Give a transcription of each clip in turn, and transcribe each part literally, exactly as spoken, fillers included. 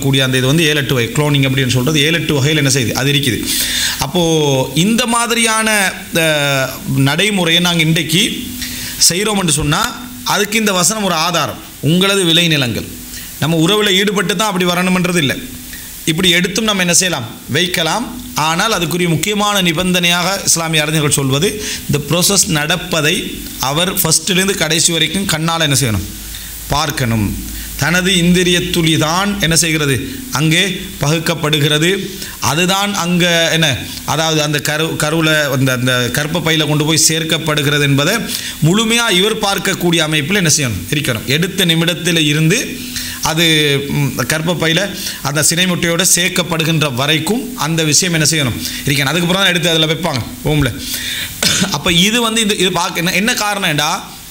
சொல்லக்கூடிய அந்த இது வந்து ஏழு எட்டு வகை குளோனிங் அப்படின்னு சொல்கிறது ஏழு எட்டு வகையில் என்ன செய்யுது அது இருக்குது. அப்போது இந்த மாதிரியான நடைமுறையை நாங்கள் இன்றைக்கு செய்கிறோம் என்று சொன்னால் அதுக்கு இந்த வசனம் ஒரு ஆதாரம். உங்களது விளைநிலங்கள் நம்ம உறவில் ஈடுபட்டு தான் அப்படி வரணுன்றது இல்லை. இப்படி எடுத்தும் நம்ம என்ன செய்யலாம் வைக்கலாம். ஆனால் அதுக்குரிய முக்கியமான நிபந்தனையாக இஸ்லாமிய அறிஞர்கள் சொல்வது இந்த ப்ரோசஸ் நடப்பதை அவர் ஃபஸ்ட்டிலேருந்து கடைசி வரைக்கும் கண்ணால் என்ன செய்யணும் பார்க்கணும். தனது இந்திரிய துளி தான் என்ன செய்கிறது அங்கே பகுக்கப்படுகிறது. அதுதான் அங்கே என்ன அதாவது அந்த கரு கருவில் அந்த அந்த கற்ப பையில் கொண்டு போய் சேர்க்கப்படுகிறது என்பதை முழுமையாக இவர் பார்க்கக்கூடிய அமைப்பில் என்ன செய்யணும் இருக்கணும். எடுத்த நிமிடத்தில் இருந்து அது கற்பப்பையில் அந்த சினை முட்டையோடு சேர்க்கப்படுகின்ற வரைக்கும் அந்த விஷயம் என்ன செய்யணும் இருக்கணும். அதுக்கப்புறம் தான் எடுத்து அதில் வைப்பாங்க ஹோமில். அப்போ இது வந்து இந்த இது பார்க்க என்ன என்ன காரணம்டா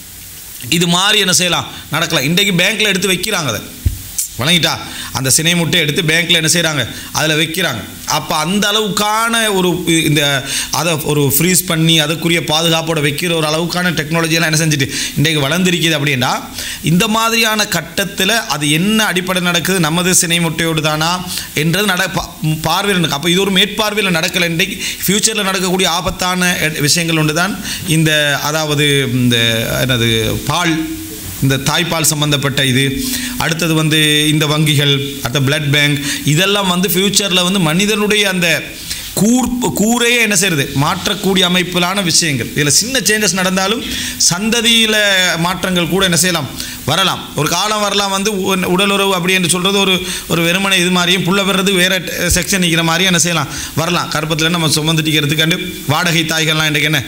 இது மாதிரி என்ன செய்யலாம் நடக்கலாம். இன்றைக்கு பேங்க்கில் எடுத்து வைக்கிறாங்க அதை வழங்கிட்டா அந்த சினை முட்டை எடுத்து பேங்க்கில் என்ன செய்கிறாங்க அதில் வைக்கிறாங்க. அப்போ அந்த அளவுக்கான ஒரு இந்த அதை ஒரு ஃப்ரீஸ் பண்ணி அதுக்குரிய பாதுகாப்போட வைக்கிற ஒரு அளவுக்கான டெக்னாலஜியெல்லாம் என்ன செஞ்சுட்டு இன்றைக்கு வளர்ந்துருக்குது. அப்படின்னா இந்த மாதிரியான கட்டத்தில் அது என்ன அடிப்படை நடக்குது நமது சினை முட்டையோடு தானா என்றது நட பார்வையில் நடக்கும். அப்போ இது ஒரு மேற்பார்வையில் நடக்கலை. இன்றைக்கு ஃப்யூச்சரில் நடக்கக்கூடிய ஆபத்தான விஷயங்கள் ஒன்று தான் இந்த அதாவது இந்த என்னது பால் இந்த தாய்ப்பால் சம்மந்தப்பட்ட இது. அடுத்தது வந்து இந்த வங்கிகள் அடுத்த பிளட் பேங்க் இதெல்லாம் வந்து ஃப்யூச்சரில் வந்து மனிதனுடைய அந்த கூர் கூரையே என்ன செய்கிறது மாற்றக்கூடிய அமைப்பிலான விஷயங்கள். இதில் சின்ன சேஞ்சஸ் நடந்தாலும் சந்ததியில் மாற்றங்கள் கூட என்ன செய்யலாம் வரலாம். ஒரு காலம் வரலாம் வந்து உடலுறவு அப்படி என்று சொல்கிறது ஒரு ஒரு வெறுமனை இது மாதிரியும் புள்ள வர்றது வேறு செக்ஷன் நிற்கிற மாதிரியும் என்ன செய்யலாம் வரலாம். கர்ப்பத்தில் நம்ம சுமந்துட்டிக்கிறதுக்காண்டு வாடகை தாய்கள்லாம் இன்றைக்கு என்ன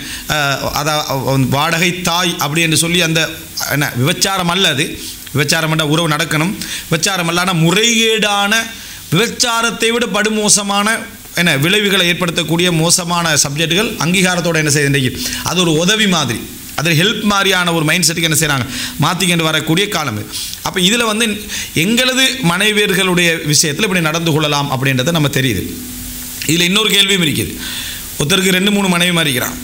அதான் வாடகை தாய் அப்படி என்று சொல்லி அந்த என்ன விபச்சாரம் அல்ல. அது விபச்சாரம் என்ற உறவு நடக்கணும். விபச்சாரம் அல்லான முறைகேடான விபச்சாரத்தை விட படுமோசமான என்ன விளைவுகளை ஏற்படுத்தக்கூடிய மோசமான சப்ஜெக்டுகள் அங்கீகாரத்தோடு என்ன செய்ய அது ஒரு உதவி மாதிரி அதில் ஹெல்ப் மாதிரியான ஒரு மைண்ட் செட்டுக்கு என்ன செய்கிறாங்க மாற்றிக்கிட்டு வரக்கூடிய காலம். அப்போ இதில் வந்து எங்களது மனைவியர்களுடைய விஷயத்தில் இப்படி நடந்து கொள்ளலாம் அப்படின்றத நம்ம தெரியுது. இதில் இன்னொரு கேள்வியும் இருக்குது. ஒருத்தருக்கு ரெண்டு மூணு மனைவி மாறிக்கிறான்.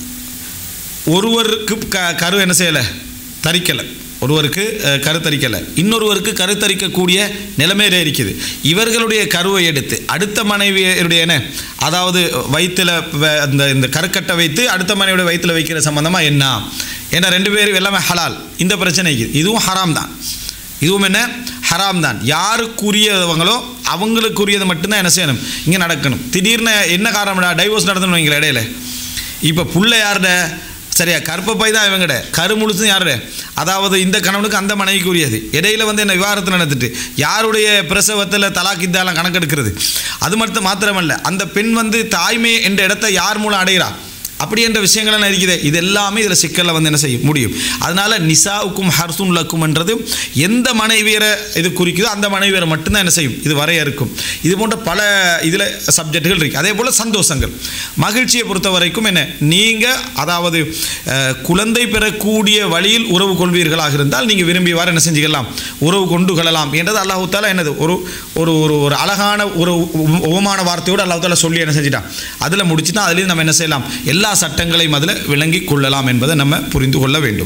ஒருவருக்கு க கரு என்ன செய்யலை தரிக்கலை. ஒருவருக்கு கருத்தரிக்கலை இன்னொருவருக்கு கருத்தரிக்கக்கூடிய நிலைமையில இருக்குது. இவர்களுடைய கருவை எடுத்து அடுத்த மனைவியுடைய என்ன அதாவது வயிற்றில் அந்த இந்த கருக்கட்டை வைத்து அடுத்த மனைவியுடைய வயிற்றில் வைக்கிற சம்மந்தமாக என்ன ஏன்னா ரெண்டு பேரும் எல்லாமே ஹலால். இந்த பிரச்சனைக்கு இதுவும் ஹராம் தான். இதுவும் என்ன ஹராம் தான். யாருக்குரியவங்களோ அவங்களுக்குரியது மட்டும்தான் என்ன செய்யணும் இங்கே நடக்கணும். திடீர்னு என்ன காரணம்டா டைவோர்ஸ் நடந்தணும் வைங்கள இடையில. இப்போ புள்ள யார்ட சரியா கற்பப்பை தான் இவங்கட கரு முழுசும் யாருடைய அதாவது இந்த கணவனுக்கு அந்த மனைவிக்குரியது. இடையில வந்து என்ன விவாகரத்து நடந்துட்டு யாருடைய பிரசவத்தில் தலாக்கித்தாலாம் கணக்கெடுக்கிறது. அது மட்டும் மாத்திரமல்ல அந்த பெண் வந்து தாய்மை என்ற இடத்தை யார் மூலம் அடைகிறா அப்படி என்ற விஷயங்கள்லாம் இருக்குது. இது எல்லாமே இதில் சிக்கலில் வந்து என்ன செய்ய முடியும். அதனால் நிசாவுக்கும் ஹர்சுன் லக்கும் என்றது எந்த மனைவியரை இது குறிக்குதோ அந்த மனைவியரை மட்டும்தான் என்ன செய்யும் இது வரைய இருக்கும். இது போன்ற பல இதில் சப்ஜெக்டுகள் இருக்குது. அதே போல் சந்தோஷங்கள் மகிழ்ச்சியை பொறுத்த வரைக்கும் என்ன நீங்கள் அதாவது குழந்தை பெறக்கூடிய வழியில் உறவு கொள்வீர்களாக இருந்தால் நீங்கள் விரும்பியவாறு என்ன செஞ்சுக்கலாம் உறவு கொண்டு கொள்ளலாம் என்றது அல்லாஹ் தஆலா என்னது ஒரு ஒரு ஒரு அழகான ஒரு உவமான வார்த்தையோடு அல்லாஹ் தஆலா சொல்லி என்ன செஞ்சிட்டான் அதில் முடிச்சுட்டா அதுலேயும் நம்ம என்ன செய்யலாம் எல்லா சட்டங்களையும் அதில் விளங்கி கொள்ளலாம் என்பதை நம்ம புரிந்து கொள்ள வேண்டும்.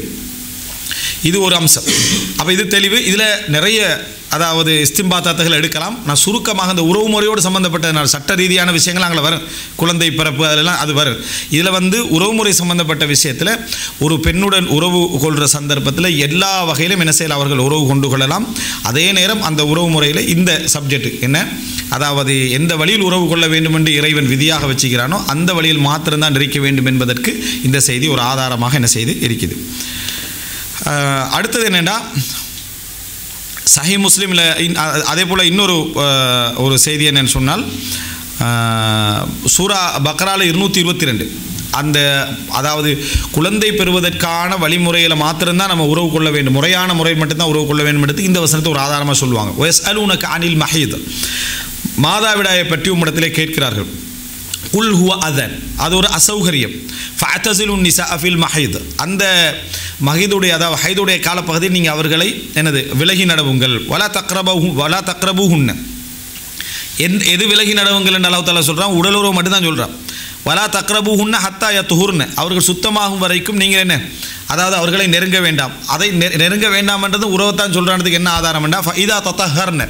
இது ஒரு அம்சம். அப்போ இது தெளிவு. இதில் நிறைய அதாவது இஸ்திம்பாத்தாத்துகள் எடுக்கலாம். நான் சுருக்கமாக அந்த உறவு முறையோடு சம்மந்தப்பட்ட சட்ட ரீதியான விஷயங்கள் அங்கே வரும். குழந்தை பிறப்பு அதெல்லாம் அது வரும். இதில் வந்து உறவுமுறை சம்மந்தப்பட்ட விஷயத்தில் ஒரு பெண்ணுடன் உறவு கொள்கிற சந்தர்ப்பத்தில் எல்லா வகையிலும் என்ன செய்யலாம் அவர்கள் உறவு கொண்டு கொள்ளலாம். அதே நேரம் அந்த உறவு முறையில் இந்த சப்ஜெக்ட் என்ன அதாவது எந்த வழியில் உறவு கொள்ள வேண்டும் என்று இறைவன் விதியாக வச்சுக்கிறானோ அந்த வழியில் மாத்திரம்தான் இருக்க வேண்டும் என்பதற்கு இந்த செய்தி ஒரு ஆதாரமாக என்ன செய்து இருக்குது. அடுத்தது என்னென்னா சஹீஹ் முஸ்லிமில் அதே போல் இன்னொரு ஒரு செய்தி என்னென்னு சொன்னால் சூரா பக்ராவில் இருநூற்றி இருபத்தி ரெண்டு அந்த அதாவது குழந்தை பெறுவதற்கான வழிமுறையில் மாத்திரம்தான் நம்ம உறவு கொள்ள வேண்டும் முறையான முறை மட்டும்தான் உறவு கொள்ள வேண்டும் எடுத்து இந்த வசனத்தை ஒரு ஆதாரமாக சொல்லுவாங்க. வயஸ்அலூனக அனில் மஹீத் மாதாவிடாயை பற்றி உம்மிடத்திலே கேட்கிறார்கள். குல் ஹுவ அதன் அது ஒரு அசௌகரியம். ஃபஅதஸிலுன் நிஸாஅ ஃபில் மஹீத் அந்த மஹீதுடைய அதாவது ஹைதுடைய காலப்பகுதியில் நீங்கள் அவர்களை என்னது விலகி நடவுங்கள். வலா தக்ரபூ வலா தக்ரபூஹுன்ன என் எது விலகி நடவுங்கள் என்று அல்லாஹ் தஆலா சொல்கிறான் உடலுறவு மட்டும்தான் சொல்கிறான். வலா தக்ரபூஹுன்ன ஹத்தா யத்ஹுர்ன அவர்கள் சுத்தமாகும் வரைக்கும் நீங்கள் என்ன அதாவது அவர்களை நெருங்க வேண்டாம். அதை நெருங்க வேண்டாம் என்றது உறவைத்தான் சொல்கிறதுக்கு என்ன ஆதாரம் என்றால் ஃபஇதா தத்தஹர்ன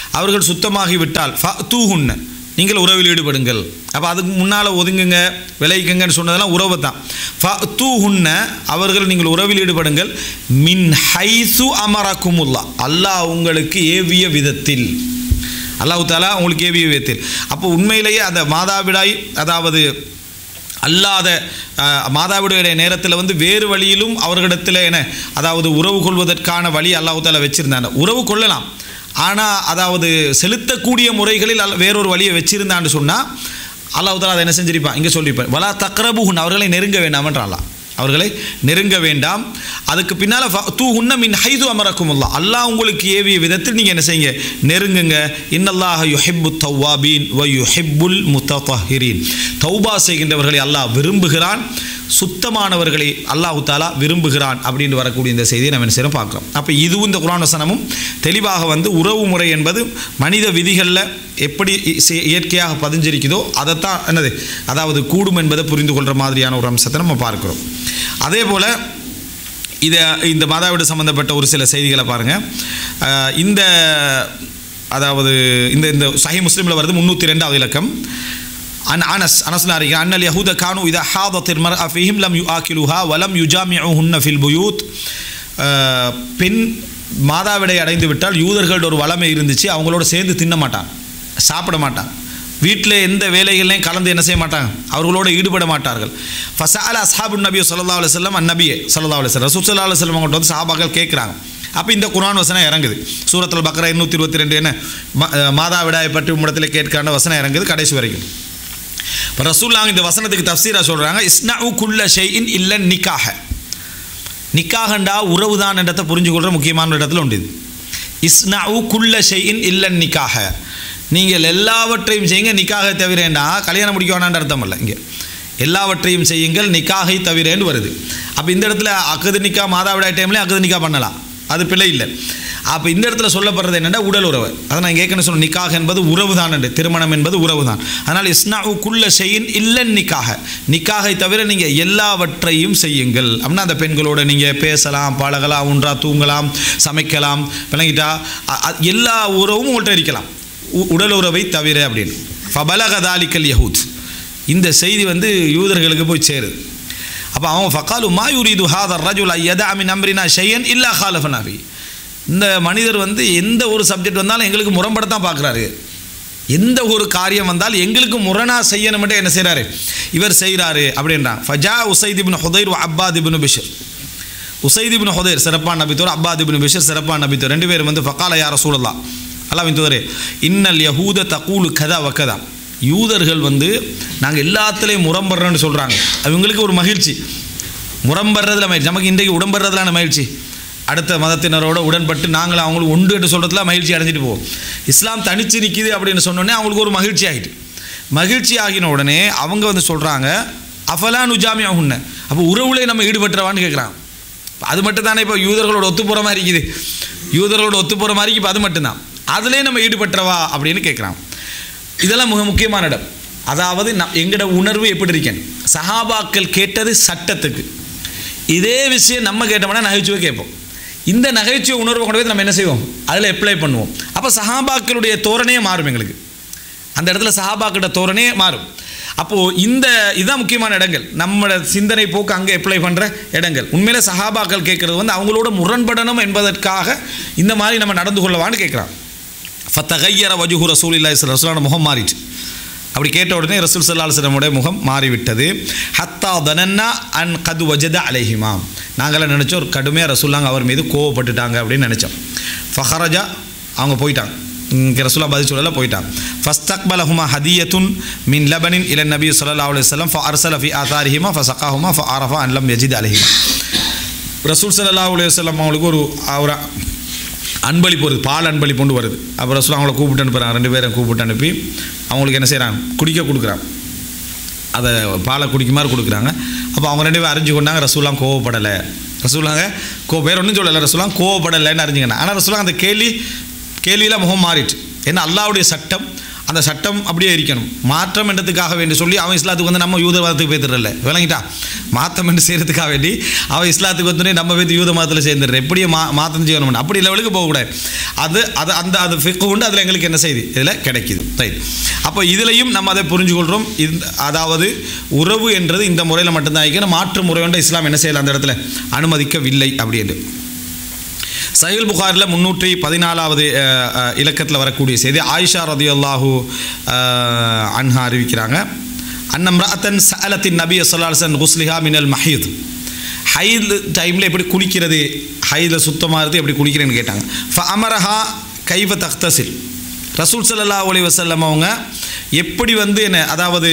அவர்கள் சுத்தமாகிவிட்டால் ஃபஅத்தூஹுன்ன நீங்கள் உறவில் ஈடுபடுங்கள். அப்போ அதுக்கு முன்னால் ஒதுங்குங்க விளைவிக்குங்கன்னு சொன்னதெல்லாம் உறவு தான். ஃபஅத்தூஹுன்ன அவர்கள் நீங்கள் உறவில் ஈடுபடுங்கள் மின் ஹைசு அமரக்குமுல்லா அல்லாஹ் உங்களுக்கு ஏவிய விதத்தில். அல்லாஹ் தஆலா உங்களுக்கு ஏவிய விதத்தில். அப்போ உண்மையிலேயே அந்த மாதாவிடாய் அதாவது அல்லாத மாதாவிடைய நேரத்தில் வந்து வேறு வழியிலும் அவர்களிடத்தில் என்ன அதாவது உறவு கொள்வதற்கான வழி அல்லாஹ் தஆலா வச்சிருந்தாங்க. உறவு கொள்ளலாம், ஆனால் அதாவது செலுத்தக்கூடிய முறைகளில் அல்ல வேறொரு வழியை வச்சிருந்தான்னு சொன்னால் அல்லாஹ் தஆலா அதை என்ன செஞ்சிருப்பான் இங்கே சொல்லியிருப்பான் வலா தக்ரபுஹுன் அவர்களை நெருங்க வேண்டாம் என்றான். அவர்களை நெருங்க வேண்டாம். அதுக்கு பின்னால் ஃபஅத்தூஹுன்ன மின் ஹைது அமரக்குமுல்லாஹ் அல்லாஹ் உங்களுக்கு ஏவிய விதத்தில் நீங்கள் என்ன செய்யுங்க நெருங்குங்க. இன்னல்லாஹ யுஹிப்பு தவ்வாபீன் வ யுஹிப்புல் முத்தஹிரீன் தௌபா செய்கின்றவர்களை அல்லாஹ் விரும்புகிறான், சுத்தமானவர்களை அல்லாஹ் தஆலா விரும்புகிறான் அப்படின்னு வரக்கூடிய இந்த செய்தியை நம்ம என்ன செய்யறோம் பார்க்குறோம். அப்போ இதுவும் இந்த குர்ஆன் வசனமும் தெளிவாக வந்து உறவு முறை என்பது மனித விதிகளில் எப்படி இயற்கையாக பதிஞ்சிருக்குதோ அதைத்தான் என்னது அதாவது கூடும் என்பதை புரிந்து கொள்கிற மாதிரியான ஒரு அம்சத்தை நம்ம பார்க்குறோம். அதே போல் இதை இந்த மாதாவிட சம்பந்தப்பட்ட ஒரு சில செய்திகளை பாருங்கள். இந்த அதாவது இந்த இந்த சஹீஹ் முஸ்லிமில் வருது முந்நூற்றி ரெண்டாவது இலக்கம். அன் அனஸ் அனஸ்னாரிக அன்னல் யஹூத கானு இதா ஹாதத்தில் மர்அ ஃபீஹிம் லம் யுஆகிலுஹா வலம் யுஜாமிஉஹுன்ன ஃபில் புயூத். பெண் மாதாவிடை அடைந்து விட்டால் யூதர்களோட ஒரு வளமை இருந்துச்சு, அவங்களோட சேர்ந்து தின்ன மாட்டாங்க, சாப்பிட மாட்டாங்க, வீட்டில் எந்த வேலைகளையும் கலந்து என்ன செய்ய மாட்டாங்க, அவர்களோடு ஈடுபட மாட்டார்கள். ஃபஸஅல அஸ்ஹாபுன் நபி ஸல்லல்லாஹு அலைஹி வஸல்லம் அந்நபியே ஸல்லல்லாஹு அலைஹி வஸல்லம் ரசூல் ஸல்லல்லாஹு அலைஹி வஸல்லம் அவங்கள்ட்ட வந்து சஹாபாக்கள் கேட்குறாங்க. அப்போ இந்த குர்ஆன் வசனம் இறங்குது. சூரத்துல் பக்ரா இருநூற்றி இருபத்தி ரெண்டு என்ன மாதாவிடாயை பற்றி உம்மிடத்தில் கேட்கான வசனம் இறங்குது கடைசி வரைக்கும். இப்போ ரசூலுல்லாஹ் இந்த வசனத்துக்கு தஃப்சீரா சொல்கிறாங்க இஸ்னஉ குல்ல ஷைஇன் இல்ல நிக்காஹ. நிக்காஹண்டா உறவு தான் என்றதை புரிஞ்சு கொள்கிற முக்கியமான இடத்துல உண்டு. இஸ்னஉ குல்ல ஷைஇன் இல்ல நிக்காஹ நீங்கள் எல்லாவற்றையும் செய்யுங்க நிக்காகை தவிரேண்டா கல்யாணம் முடிக்க வேணான்ற அர்த்தம் இல்லை. இங்கே எல்லாவற்றையும் செய்யுங்கள் நிக்காகை தவிரேன்னு வருது. அப்போ இந்த இடத்துல அக்குது நிக்கா மாதாவிடாய் டைம்லேயே அக்குது நிக்கா பண்ணலாம், அது பிழை இல்லை. அப்போ இந்த இடத்துல சொல்லப்படுறது என்னென்னா உடல் உறவு. அதை நான் கேட்கணும் சொன்ன நிக்காக என்பது உறவு தான் என்று, திருமணம் என்பது உறவு தான். அதனால் இஸ்னஉ குல்ல ஷைஇன் இல்ல நிக்காக நிக்காகை தவிர நீங்கள் எல்லாவற்றையும் செய்யுங்கள். அப்படின்னா அந்த பெண்களோட நீங்கள் பேசலாம், பழகலாம், ஒன்றா தூங்கலாம், சமைக்கலாம், விளங்கிட்டா எல்லா உறவும் உங்கள்கிட்ட இருக்கலாம் உடல் உறவை தவிர அப்படின்னு. ஃபபலக தாலிக்கல் யஹூத் இந்த செய்தி வந்து யூதர்களுக்கு போய் சேருது. அப்போ அவங்க ஃபகாலு மா யுரீது ஹாதர் ரஜுல் யதஅ மின் அம்ரினா ஷையன் இல்லா ஹாலஃபனா ஃபீ. இந்த மனிதர் வந்து எந்த ஒரு சப்ஜெக்ட் வந்தாலும் எங்களுக்கு முரண்படத்தான் பார்க்குறாரு, எந்த ஒரு காரியம் வந்தால் எங்களுக்கு முரணாக செய்யணும் மட்டும் என்ன செய்கிறாரு இவர் செய்கிறாரு அப்படின்றாங்க. ஃபஜா உசைத் இப்னு ஹுதைர் அப்பாத் இப்னு பிஷர். உசைத் இப்னு ஹுதைர் சிறப்பான நபித்தோர், அப்பாத் இப்னு பிஷர் சிறப்பான நபித்தோர், ரெண்டு பேரும் வந்து ஃபகால யா ரசூலல்லாஹ் அல்லாஹ்வின் தூதரே இன்னல் யஹூத தகூலு கதா வக்கதா. யூதர்கள் வந்து நாங்கள் எல்லாத்துலேயும் முரம்படுறோன்னு சொல்கிறாங்க. அவங்களுக்கு ஒரு மகிழ்ச்சி, முரம்படுறதுல மகிழ்ச்சி. நமக்கு இன்றைக்கு உடம்படுறதுலான மகிழ்ச்சி, அடுத்த மதத்தினரோட உடன்பட்டு நாங்கள் அவங்களுக்கு உண்டு என்று சொல்கிறதுல மகிழ்ச்சி அடைஞ்சிட்டு போவோம். இஸ்லாம் தனிச்சு நிற்கிது அப்படின்னு சொன்னோடனே அவங்களுக்கு ஒரு மகிழ்ச்சி ஆகிட்டு, மகிழ்ச்சி ஆகின உடனே அவங்க வந்து சொல்கிறாங்க அஃபலா நுஜாமி ஆகுன்ன. அப்போ உறவுலே நம்ம ஈடுபட்டுறவான்னு கேட்குறாங்க. அது மட்டும் தானே இப்போ யூதர்களோட ஒத்து போகிற மாதிரி இருக்குது, யூதர்களோட ஒத்து போகிற மாதிரி இப்போ அது மட்டும்தான், அதிலே நம்ம ஈடுபட்டுறவா அப்படின்னு கேட்குறாங்க. இதெல்லாம் மிக முக்கியமான இடம். அதாவது நம் எங்களோட உணர்வு எப்படி இருக்கேன், சஹாபாக்கள் கேட்டது சட்டத்துக்கு, இதே விஷயம் நம்ம கேட்டோம்னா நகைச்சுவை கேட்போம். இந்த நகைச்சுவை உணர்வை கொண்டு போய் நம்ம என்ன செய்வோம் அதில் அப்ளை பண்ணுவோம். அப்போ சஹாபாக்களுடைய தோரணையே மாறும், எங்களுக்கு அந்த இடத்துல சஹாபாக்கிட்ட தோரணையே மாறும். அப்போது இந்த இதுதான் முக்கியமான இடங்கள், நம்மளோட சிந்தனை போக்கு அங்கே அப்ளை பண்ணுற இடங்கள். உண்மையிலே சஹாபாக்கள் கேட்குறது வந்து அவங்களோட முரண்படணும் என்பதற்காக இந்த மாதிரி நம்ம நடந்து கொள்ளவான்னு கேட்குறான். ஃபத்தகையர வஜுஹு ரசூலில்லாஹி ஸல்லல்லாஹு அலைஹி வஸல்லம் முகம் மாறிட்டு. அப்படி கேட்ட உடனே ரசூல் ஸல்லல்லாஹு அலைஹி வஸல்லம் முகம் மாறிவிட்டது. ஹத்தா தனன்னா அன் கது வஜத அலைஹிமா. நாங்களாம் நினச்சோம் ஒரு கடுமையாக ரசூல்லாங்க அவர் மீது கோவப்பட்டுட்டாங்க அப்படின்னு நினச்சோம். ஃபஹரஜா அவங்க போயிட்டாங்க, இங்கே ரசூலா பதில் சொல்லல போயிட்டாங்க. ஃபஸ்தக்பலஹுமா ஹதியத்துன் மின் லபனின் இலன் நபி ஸல்லல்லாஹு அலைஹி வஸல்லம் ஃபஅர்ஸல ஃபி ஆதாரிஹிமா ஃபஸகாஹுமா ஃபஅரஃபா அன் லம் யஜித் அலைஹிமா. ரசூல் ஸல்லல்லாஹு அலைஹி வஸல்லம் அவங்களுக்கு ஒரு ஒரு அன்பளிப்பு வருது, பால் அன்பளிப்பு கொண்டு வருது. அப்போ ரசூல் அவங்கள கூப்பிட்டு அனுப்புகிறாங்க, ரெண்டு பேரும் கூப்பிட்டு அனுப்பி அவங்களுக்கு என்ன செய்கிறாங்க குடிக்க கொடுக்குறாங்க, அதை பாலை குடிக்குமாறு கொடுக்குறாங்க. அப்போ அவங்க ரெண்டு பேரும் அறிஞ்சு கொண்டாங்க ரசூலாம் கோவப்படலை, ரசூலாங்க கோ பேர் ஒன்றும் சொல்லலை, ரசூலாம் கோவப்படலைன்னு அறிஞ்சுக்கணும். ஆனால் ரசூலாம் அந்த கேள்வி கேள்வியில் முகம் மாறிட்டு, ஏன்னா அல்லாஹ்வுடைய சட்டம் அந்த சட்டம் அப்படியே இருக்கணும். மாற்றம் என்றதுக்காக வேண்டி சொல்லி அவன் இஸ்லாத்துக்கு வந்து நம்ம யூதவாதத்துக்கு பேத்துறல, விளங்கிட்டா? மாற்றம் என்று செய்கிறதுக்காக வேண்டி அவன் இஸ்லாத்துக்கு வந்து நம்ம பேத்து யூத மதத்தில் சேர்ந்துடுற, எப்படியே மா மாற்றம் செய்யணும் அப்படி லெவலுக்கு போகக்கூடாது. அது அது அந்த அது ஃபிக்ஹ் உண்டு, அதில் எங்களுக்கு என்ன செய்யுது இதில் கிடைக்குது. ரைட். அப்போ இதிலையும் நம்ம அதை புரிஞ்சுக்கொள்கிறோம். இந்த அதாவது உறவு என்றது இந்த முறையில் மட்டும்தான் இருக்கணும். மாற்று முறை ஒன்று இஸ்லாம் என்ன செய்யலாம் அந்த இடத்துல அனுமதிக்கவில்லை அப்படின்னு. சஹீஹ் புகாரில் முன்னூற்றி பதினாலாவது இலக்கத்தில் வரக்கூடிய செய்தி ஆயிஷா ரதியல்லாஹு அன்ஹா அறிவிக்கிறாங்க. அன்னம்ரஅத்தன் சஅலத்தின் நபி ஸல்லல்லாஹு அலைஹி வஸல்லம் குஸ்லிஹா மினல் மஹீத். ஹைத் டைமில் எப்படி குளிக்கிறது, ஹைதில் சுத்தமாகிறது எப்படி குளிக்கிறேன்னு கேட்டாங்க. ஃப அமரஹா கைவ தக்தசில். ரசூல் ஸல்லல்லாஹு அலைஹி வஸல்லம் அவங்க எப்படி வந்து என்ன அதாவது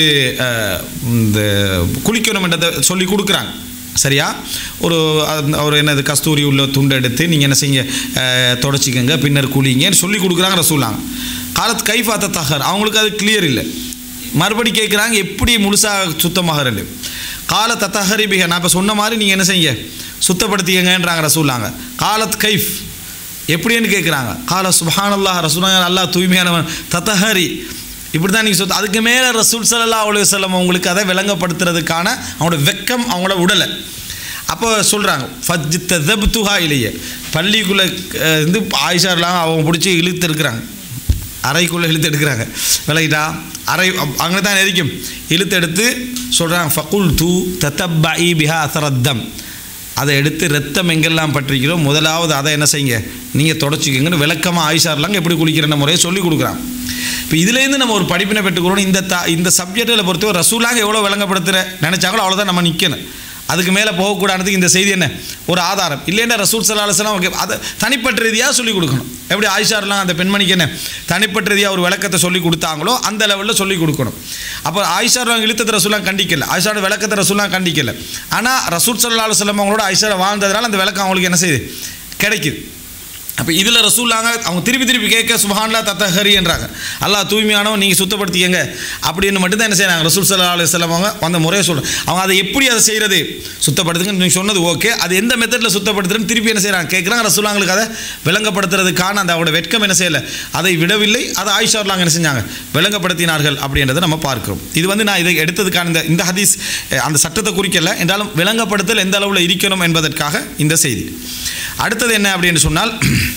இந்த குளிக்கணும் என்றதை சொல்லி கொடுக்குறாங்க. சரியா? ஒரு ஒரு என்னது கஸ்தூரி உள்ள துண்டை எடுத்து நீங்கள் என்ன செய்யுங்க, தொடச்சிக்கங்க, பின்னர் குளிங்கன்னு சொல்லி கொடுக்குறாங்க ரசூலாங்க. காலத்து கைஃபாத்த தஹர், அவங்களுக்கு அது கிளியர் இல்லை. மறுபடி கேட்குறாங்க எப்படி முழுசாக சுத்தமாகறண்டு. கால தத்தஹரி பிக, நான் இப்போ சொன்ன மாதிரி நீங்கள் என்ன செய்யுங்க சுத்தப்படுத்திக்கங்கன்றாங்க ரசூலாங்க. காலத் கைஃப் எப்படின்னு கேட்குறாங்க. கால சுப்ஹானல்லாஹ், ரசூலாங்க அல்லாஹ் தூய்மையானவன், தத்தஹரி இப்படி தான் நீங்கள் சொல். அதுக்கு மேலே ரசூல் ஸல்லல்லாஹு அலைஹி வஸல்லம் அவங்களுக்கு அதை விளங்கப்படுத்துறதுக்கான அவங்களோட வெக்கம் அவங்கள உடலை. அப்போ சொல்கிறாங்க ஃபஜ் ததப்துஹா இலைய, பள்ளிக்குள்ளே இருந்து ஆயிஷாலாம் அவங்க பிடிச்சி இழுத்து எடுக்கிறாங்க, அறைக்குள்ளே இழுத்து எடுக்கிறாங்க, விளக்கிட்டா? அறை அங்கே தான் இருக்கும், இழுத்து எடுத்து சொல்கிறாங்க ஃபகுல் தூ தத்தப்பஇ பிஹா அசரத்தம், அதை எடுத்து ரத்தம் எங்கெல்லாம் பற்றிக்கிறோம் முதலாவது அதை என்ன செய்யுங்க நீங்கள் தொடச்சிக்கங்கன்னு விளக்கமாக ஆயிஷார்லாங்க எப்படி குளிக்கிற முறையை சொல்லி கொடுக்குறாங்க. இப்போ இதுலேருந்து நம்ம ஒரு படிப்பினை பெற்றுக்கிறோம். இந்த த இந்த சப்ஜெக்டில் பொறுத்தவரை ரசூலாக எவ்வளோ விளங்கப்படுத்துகிற நினச்சாங்களோ அவ்வளோதான் நம்ம நிற்கணும். அதுக்கு மேலே போகக்கூடாதுக்கு இந்த செய்தி என்ன ஒரு ஆதாரம் இல்லைன்னா ரசூல் ஸல்லல்லாஹு அலைஹி வஸல்லம் ஓகே அதை தனிப்பட்ட ரீதியாக சொல்லிக் கொடுக்கணும். எப்படி ஆயிஷார்லாம் அந்த பெண்மணிக்கு என்ன தனிப்பட்ட ரீதியாக ஒரு விளக்கத்தை சொல்லி கொடுத்தாங்களோ அந்த லெவலில் சொல்லிக் கொடுக்கணும். அப்போ ஆயிஷார்லாம் இழுத்தத்தை ரசூலாம் கண்டிக்கல, ஆயிஷாரோட விளக்கத்தை ரசூலாம் கண்டிக்கல. ஆனால் ரசூல் ஸல்லல்லாஹு அலைஹி வஸல்லம் அவங்களோட ஆயிஷாரை வாழ்ந்ததுனால அந்த விளக்கம் அவங்களுக்கு என்ன செய்யுது கிடைக்குது. அப்போ இதில் ரசூலாங்க அவங்க திருப்பி திருப்பி கேட்க சுப்ஹானல்லாஹ் தத்தஹரி என்றாங்க, அல்லாஹ் தூய்மையானவன் நீங்கள் சுத்தப்படுத்திக்கங்க அப்படின்னு மட்டும்தான் என்ன செய்யறாங்க ரசூல் ஸல்லல்லாஹு அலைஹி வஸல்லம் அவங்க அந்த முறையை சொல்கிறாங்க. அவங்க அதை எப்படி அதை செய்கிறது சுத்தப்படுத்துங்கன்னு நீங்கள் சொன்னது ஓகே, அது எந்த மெத்தடில் சுத்தப்படுத்துறதுன்னு திருப்பி என்ன செய்கிறாங்க கேட்குறாங்க. ரசூலாங்களுக்கு அதை விளங்கப்படுத்துறதுக்கான அந்த அவரோட வெட்கம் என்ன செய்யலை, அதை விடவில்லை, அதை ஆயிஷார்லாங்க என்ன செஞ்சாங்க விளங்கப்படுத்தினார்கள் அப்படின்றத நம்ம பார்க்கிறோம். இது வந்து நான் இதை எடுத்ததுக்கான இந்த இந்த ஹதீஸ் அந்த சட்டத்தை குறிக்கல என்றாலும் விளங்கப்படுத்தல் எந்த அளவில் இருக்கணும் என்பதற்காக இந்த செய்தி. அடுத்தது என்ன அப்படின்னு சொன்னால்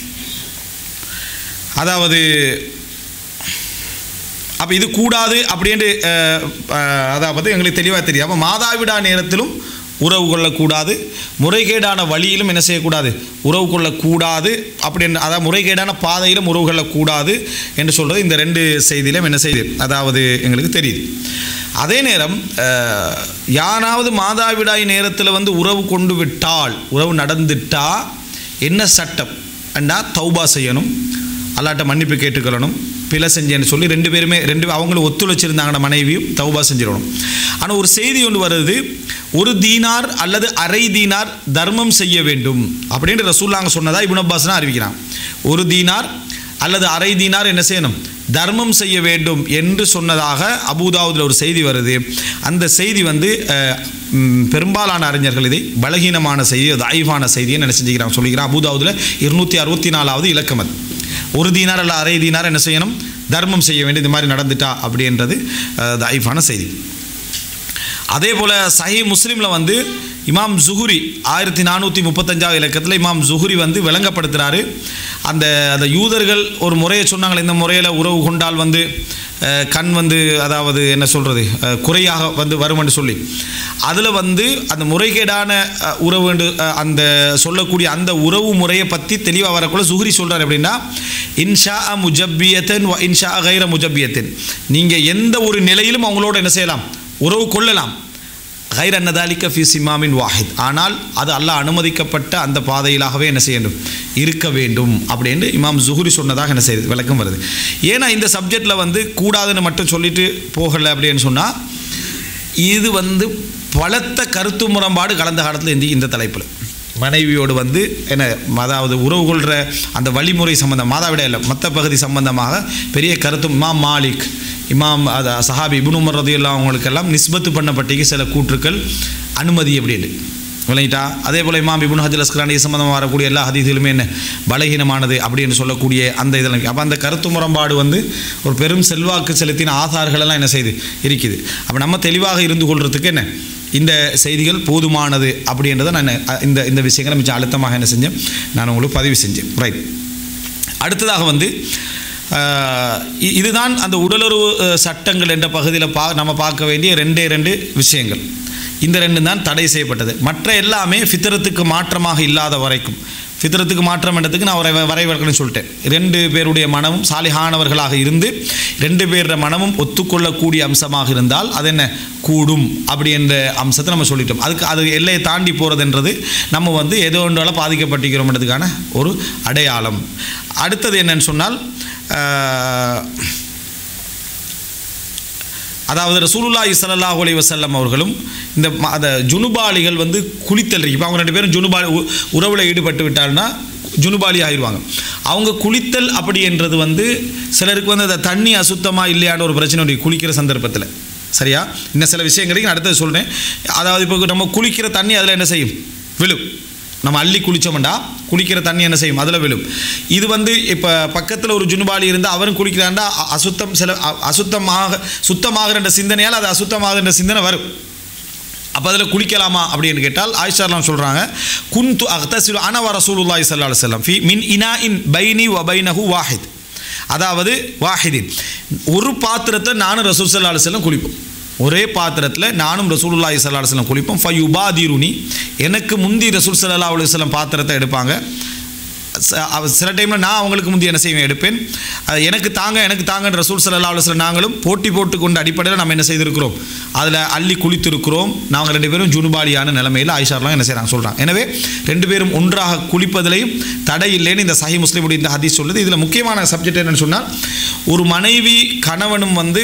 அதாவது அப்போ இது கூடாது அப்படின்ட்டு அதாவது எங்களுக்கு தெளிவாக தெரியும். அப்போ மாதாவிடா நேரத்திலும் உறவு கொள்ளக்கூடாது, முறைகேடான வழியிலும் என்ன செய்யக்கூடாது உறவு கொள்ளக்கூடாது அப்படின்னு, அதாவது முறைகேடான பாதையிலும் உறவு கொள்ளக்கூடாது என்று சொல்கிறது இந்த ரெண்டு செய்தியிலும் என்ன செய்யுது அதாவது எங்களுக்கு தெரியுது. அதே நேரம் யாராவது மாதாவிடாய் நேரத்தில் வந்து உறவு கொண்டு விட்டால் உறவு நடந்துட்டா என்ன சட்டம் அண்டா தௌபா செய்யணும், அல்லாட்ட மன்னிப்பு கேட்டுக்கொள்ளணும், பிழை செஞ்சேன்னு சொல்லி ரெண்டு பேருமே ரெண்டு அவங்களும் ஒத்துழைச்சிருந்தாங்கன்னா மனைவியும் தௌபா செஞ்சிடணும். ஆனால் ஒரு செய்தி ஒன்று வருது, ஒரு தீனார் அல்லது அரை தீனார் தர்மம் செய்ய வேண்டும் அப்படின்னு ரசூலுல்லாஹ் சொன்னதா இப்னு அப்பாஸ் அறிவிக்கிறான். ஒரு தீனார் அல்லது அரை தீனார் என்ன செய்யணும் தர்மம் செய்ய வேண்டும் என்று சொன்னதாக அபூதாவுதில் ஒரு செய்தி வருது. அந்த செய்தி வந்து பெரும்பாலான அறிஞர்கள் இதை பலகீனமான செய்தி, தாயிஃபான செய்தியை என்ன செஞ்சுக்கிறாங்க சொல்லிக்கிறான். அபூதாவுதில் இருநூற்றி அறுபத்தி நாலாவது இலக்கம் அது. ஒரு தீனார் அல்ல அரை தீனார் என்ன செய்யணும் தர்மம் செய்ய வேண்டும், இந்த மாதிரி நடந்துட்டா அப்படின்றது தாயிஃபான செய்தி. அதே போல் சஹீஹ் முஸ்லீமில் வந்து இமாம் ஜுஹுரி ஆயிரத்தி நானூற்றி முப்பத்தஞ்சாவது இலக்கத்தில் இமாம் ஜுஹுரி வந்து விளங்கப்படுத்துகிறாரு. அந்த அந்த யூதர்கள் ஒரு முறையை சொன்னாங்களே, இந்த முறையில் உறவு கொண்டால் வந்து கண் வந்து அதாவது என்ன சொல்கிறது குறையாக வந்து வரும்னு சொல்லி, அதில் வந்து அந்த முறைகேடான உறவு அந்த சொல்லக்கூடிய அந்த உறவு முறையை பற்றி தெளிவாக வரக்குள்ள ஜுஹுரி சொல்கிறார் எப்படின்னா, இன்ஷா முஜப்பியத்தன் இன்ஷா கைர முஜப்பியத்தன், நீங்கள் எந்த ஒரு நிலையிலும் அவங்களோட என்ன செய்யலாம் உறவு கொள்ளலாம், கைர் அன்னதாலிக்க ஃபி சிமாமின் வாஹித், ஆனால் அது அல்லாஹ் அனுமதிக்கப்பட்ட அந்த பாதையிலாகவே என்ன செய்ய வேண்டும் இருக்க வேண்டும் அப்படின்னு இமாம் ஜுஹுரி சொன்னதாக என்ன செய்யுது விளக்கம் வருது. ஏன்னா இந்த சப்ஜெக்டில் வந்து கூடாதுன்னு மட்டும் சொல்லிட்டு போகலை அப்படின்னு சொன்னால் இது வந்து பலத்த கருத்து முரண்பாடு கலந்த காலத்தில் இந்த இந்த தலைப்பில் மனைவியோடு வந்து என்ன அதாவது உறவு கொள்கிற அந்த வழிமுறை சம்பந்தம் மாதாவிட இல்லை மற்ற பகுதி சம்பந்தமாக பெரிய கருத்து இமாம் மாலிக் இமாம் அது சஹாபி இப்னு உமர் ரலியல்லாஹு அவங்களுக்கெல்லாம் நிஸ்பத்து பண்ணப்பட்டிக்கு சில கூற்றுக்கள் அனுமதி அப்படின்னு விளங்கிட்டா. அதே போல் இமாம் இப்னு ஹஜர் அஸ்கலானி சம்பந்தமாக வரக்கூடிய எல்லா ஹதீஸிலுமே என்ன பலகீனமானது அப்படின்னு சொல்லக்கூடிய அந்த இதெல்லாம். அப்போ அந்த கருத்து முரண்பாடு வந்து ஒரு பெரும் செல்வாக்கு செலுத்தின ஆதார்களெல்லாம் என்ன செய்து இருக்குது. அப்போ நம்ம தெளிவாக இருந்து கொள்றதுக்கு என்ன இந்த செய்திகள் போதுமானது அப்படின்றத நான் இந்த இந்த விஷயங்களை மிச்சம் அழுத்தமாக என்ன செஞ்சேன், நான் உங்களுக்கு பதிவு செஞ்சேன். ரைட். அடுத்ததாக வந்து இதுதான் அந்த உடலுறவு சட்டங்கள் என்ற பகுதியில் பா நம்ம பார்க்க வேண்டிய ரெண்டே ரெண்டு விஷயங்கள். இந்த ரெண்டு தான் தடை செய்யப்பட்டது. மற்ற எல்லாமே ஃபித்ரத்துக்கு மாற்றமாக இல்லாத வரைக்கும், ஃபித்ரத்துக்கு மாற்றம் என்றதுக்கு நான் வரை வரைவர்கள்னு சொல்லிட்டேன். ரெண்டு பேருடைய மனமும் சாலிஹானவர்களாக இருந்து ரெண்டு பேருடைய மனமும் ஒத்துக்கொள்ளக்கூடிய அம்சமாக இருந்தால் அது என்ன கூடும் அப்படி என்ற அம்சத்தை நம்ம சொல்லிட்டோம். அதுக்கு அது எல்லையை தாண்டி போகிறதுன்றது நம்ம வந்து ஏதோ ஒன்றால் பாதிக்கப்பட்டிருக்கிறோம்ன்றதுக்கான ஒரு அடையாளம். அடுத்தது என்னன்னு சொன்னால், அதாவது ரசூலுல்லாஹி ஸல்லல்லாஹு அலைஹி வஸல்லம் அவர்களும் இந்த அந்த ஜுனுபாலிகள் வந்து குளித்தல் இருக்கு. இப்போ அவங்க ரெண்டு பேரும் ஜுனுபாலி உறவில் ஈடுபட்டு விட்டால்னா ஜுனுபாலி ஆயிடுவாங்க. அவங்க குளித்தல் அப்படி என்றது வந்து சிலருக்கு வந்து அந்த தண்ணி அசுத்தமாக இல்லையான ஒரு பிரச்சனை உண்டு குளிக்கிற சந்தர்ப்பத்தில். சரியா? இன்னும் சில விஷயங்களுக்கு நான் அடுத்தது சொல்கிறேன். அதாவது இப்போ நம்ம குளிக்கிற தண்ணி அதில் என்ன செய்யும், விழும். நம்ம அள்ளி குளித்தோம்டா குளிக்கிற தண்ணி என்ன செய்யும், அதில் விழும். இது வந்து இப்போ பக்கத்தில் ஒரு ஜுனுபாலி இருந்தால் அவரும் குளிக்கிறாண்டா அசுத்தம் சில அசுத்தமாக சுத்தமாகிற சிந்தனையால் அது அசுத்தமாகிற சிந்தனை வரும். அப்போ அதில் குளிக்கலாமா அப்படின்னு கேட்டால் ஆயிஷாலாம் சொல்கிறாங்க, குன்து அக்தசிலு அன வ ரசூலுல்லாஹி ஸல்லல்லாஹு அலைஹி வஸல்லம் ஃபி மின் இனாஇன் பைனி வ பைனஹு வாஹித். அதாவது வாஹிதின் ஒரு பாத்திரத்தை நானும் ரசூல் ஸல்லல்லாஹு அலைஹி வஸல்லம் குளிப்போம். ஒரே பாத்திரத்தில் நானும் ரசூலுல்லாஹி ஸல்லல்லாஹு அலைஹி வஸல்லம் குளிப்போம். ஃபயுபாதிருனி எனக்கு முந்தி ரசூல் ஸல்லல்லாஹு அலைஹி வஸல்லம் பாத்திரத்தை எடுப்பாங்க. சில டைமில் நான் அவங்களுக்கு முந்தி என்ன செய்வேன் எடுப்பேன். எனக்கு தாங்க எனக்கு தாங்கன்ற ரசூல் ஸல்லல்லாஹு அலைஹி வஸல்லம் நாங்களும் போட்டி போட்டு கொண்ட அடிப்படையில் நம்ம என்ன செய்திருக்கிறோம், அதில் அள்ளி குளித்திருக்கிறோம். நாங்கள் ரெண்டு பேரும் ஜுனுபாலியான நிலைமையில் ஆயிஷாலாம் என்ன செய்கிறாங்க சொல்கிறாங்க. எனவே ரெண்டு பேரும் ஒன்றாக குளிப்பதிலையும் தடை இல்லைன்னு இந்த சஹீஹ் முஸ்லிமுடைய இந்த ஹதீஸ் சொல்லுது. இதில் முக்கியமான சப்ஜெக்ட் என்னென்னு சொன்னால், ஒரு மனைவி கணவனும் வந்து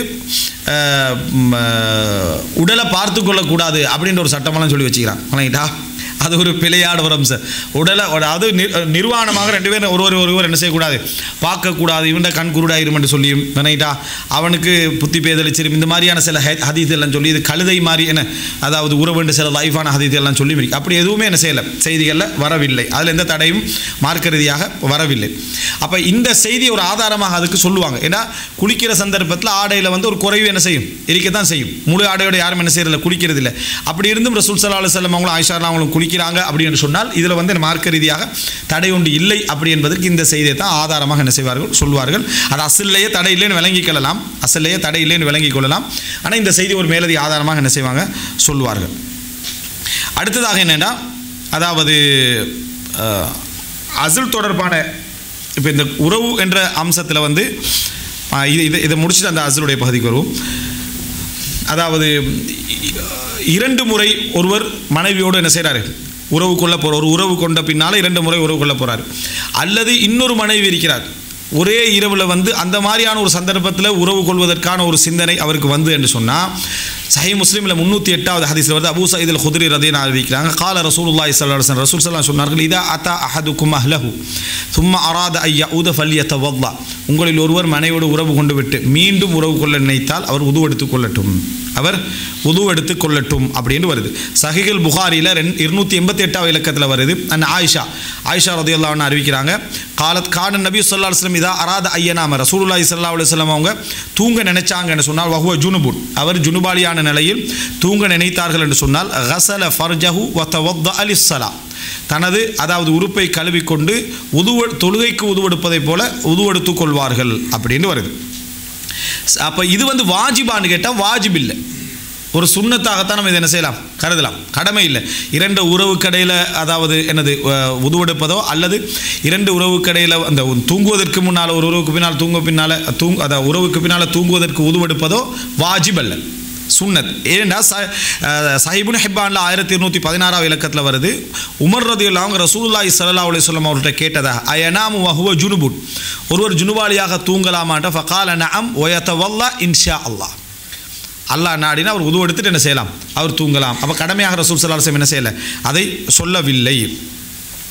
உடலை பார்த்து கொள்ளக்கூடாது அப்படின்ற ஒரு சட்டமெல்லாம் சொல்லி வச்சுக்கிறான். வணங்கிட்டா, அது ஒரு பிழையான ஒரு அம்சம். உடலை அது நிர்வாணமாக ரெண்டு பேரும் ஒருவர் ஒருவர் என்ன செய்யக்கூடாது, பார்க்கக்கூடாது. இவன்ட கண் குருடாயிரும் என்று சொல்லியும் நினைட்டா அவனுக்கு புத்தி பேதளிச்சிரும். இந்த மாதிரியான சில ஹதீஸ் எல்லாம் சொல்லி இது கழுதை மாதிரி என்ன, அதாவது உறவுண்டு சில லைஃபான ஹதீஸ் எல்லாம் சொல்லி அப்படி எதுவுமே என்ன செய்யலை, செய்திகளில் வரவில்லை. அதில் எந்த தடையும் மார்க்க ரீதியாக வரவில்லை. அப்போ இந்த செய்தி ஒரு ஆதாரமாக அதுக்கு சொல்லுவாங்க. ஏன்னா குளிக்கிற சந்தர்ப்பத்தில் ஆடையில் வந்து ஒரு குறைவு என்ன செய்யும், இருக்கத்தான் செய்யும். முழு ஆடையோட யாரும் என்ன செய்யறதில்லை, குளிக்கிறது இல்லை. அப்படி இருந்தும் ரசூல் ஸல்லல்லாஹு அலைஹி வஸல்லம் அவங்களும் ஆயிஷா அவங்களும் குளிக்கிறாங்க அப்படின்னு சொன்னால் இதில் வந்து மார்க்க ரீதியாக தடை ஒன்று இல்லை அப்படி என்பதற்கு இந்த செய்தியை தான் ஆதாரமாக என்ன செய்வார்கள் சொல்வார்கள். அது அசல்லையே தடை இல்லைன்னு விளங்கிக் கொள்ளலாம், அசல்லையே தடை இல்லைன்னு விளங்கிக் கொள்ளலாம். ஆனால் இந்த செய்தி ஒரு மேலதி ஆதாரமாக என்ன செய்வாங்க சொல்வார்கள். அடுத்ததாக என்னென்னா, அதாவது அசல் தொடர்பான இப்போ இந்த உறவு என்ற அம்சத்தில் வந்து இது இதை இதை முடிச்சுட்டு அந்த அசலுடைய பகுதிக்கு வருவோம். அதாவது இரண்டு முறை ஒருவர் மனைவியோடு என்ன செய்கிறாரு, உறவு கொள்ள போகிற ஒரு உறவு கொண்ட பின்னால் இரண்டு முறை உறவு கொள்ள போகிறார். அல்லது இன்னொரு மனைவி இருக்கிறார், ஒரே இரவில் வந்து அந்த மாதிரியான ஒரு சந்தர்ப்பத்தில் உறவு கொள்வதற்கான ஒரு சிந்தனை அவருக்கு வந்து என்று சொன்னால், சஹீஹ் முஸ்லிமில் முந்நூற்றி எட்டாவது ஹதீஸில் வந்து அபூ சயீத் அல் குத்ரி ரலியல்லாஹு அன்ஹு அறிவிக்கிறாங்க, கால ரசூலுல்லாஹி ஸல்லல்லாஹு அலைஹி வஸல்லம் ரசூல் ஸல்லல்லாஹு சொன்னார்கள், இதா அத்தா அஹதுக்கும் அஹ்லஹு சும்ம அராத ஐ யஊத ஃபல்யதவல்லா. உங்களில் ஒருவர் மனைவியோடு உறவு கொண்டு விட்டு மீண்டும் உறவு கொள்ள நினைத்தால் அவர் உது எடுத்துக் கொள்ளட்டும், அவர் உது எடுத்துக் கொள்ளட்டும் அப்படின்னு வருது. சஹீஹுல் புகாரியில் ரெண்டு இருநூற்றி எண்பத்தி எட்டாவது இலக்கத்தில் வருது. அண்ட் ஆயிஷா ஆயிஷா ரலியல்லாஹு அன்ஹா அறிவிக்கிறாங்க, காலத் கான நபி ஸல்லல்லாஹு அலைஹி வஸல்லம் இதா அராத ஐயனாம ரசூலுல்லாஹி ஸல்லல்லாஹு அலைஹி வஸல்லம் அவங்க தூங்க நினைச்சாங்கன்னு சொன்னால் வஹுவ ஜுனுபுன் அவர் ஜுனுபாலியான நிலையில் தூங்க நினைத்தார்கள் என்று சொன்னால் கஸல ஃபர்ஜஹு வ தவத்தஅ லிஸ்ஸலா தனது அதாவது உறுப்பை கழுவிக்கொண்டு உது தொழுகைக்கு உதுவெடுப்பதைப் போல உதுவெடுத்துக் கொள்வார்கள் அப்படின்னு வருது. அப்போ இது வந்து வாஜிபான்னு கேட்டால் வாஜிப் இல்லை, ஒரு சுன்னத்தாகத்தான் நம்ம இதை என்ன செய்யலாம் கருதலாம், கடமை இல்லை. இரண்டு உறவுக்கடையில் அதாவது என்னது உதுவெடுப்பதோ அல்லது இரண்டு உறவுக்கடையில் அந்த தூங்குவதற்கு முன்னால் ஒரு உறவுக்கு பின்னால் தூங்க பின்னால் தூங் அதாவது உறவுக்கு பின்னால் தூங்குவதற்கு உதுவெடுப்பதோ வாஜிப் அல்ல, சுன்னத். ஏன்னா சஹீஹ் இப்னு ஹிப்பான்ல ஆயிரத்தி இருநூற்றி பதினாறாவது இலக்கத்தில் வருது, உமர் ரலியல்லாஹு அன்ஹு ரசூலுல்லாஹி ஸல்லல்லாஹு அலைஹி வஸல்லம் அவர்கிட்ட கேட்டதா அயனாமு வஹுவ ஜுனுபுன் ஒருவர் ஜுனுபாலியாக தூங்கலாமான்ற ஃபகால நஅம் வ யதவல்லா இன்ஷா அல்லாஹ் அல்லாஹ் நாடினா அவர் உது எடுத்துட்டு என்ன செய்யலாம், அவர் தூங்கலாம். அப்போ கடமையாக ரசூல் ஸல்லல்லாஹு அலைஹி வஸல்லம் என்ன செய்யலை, அதை சொல்லவில்லை.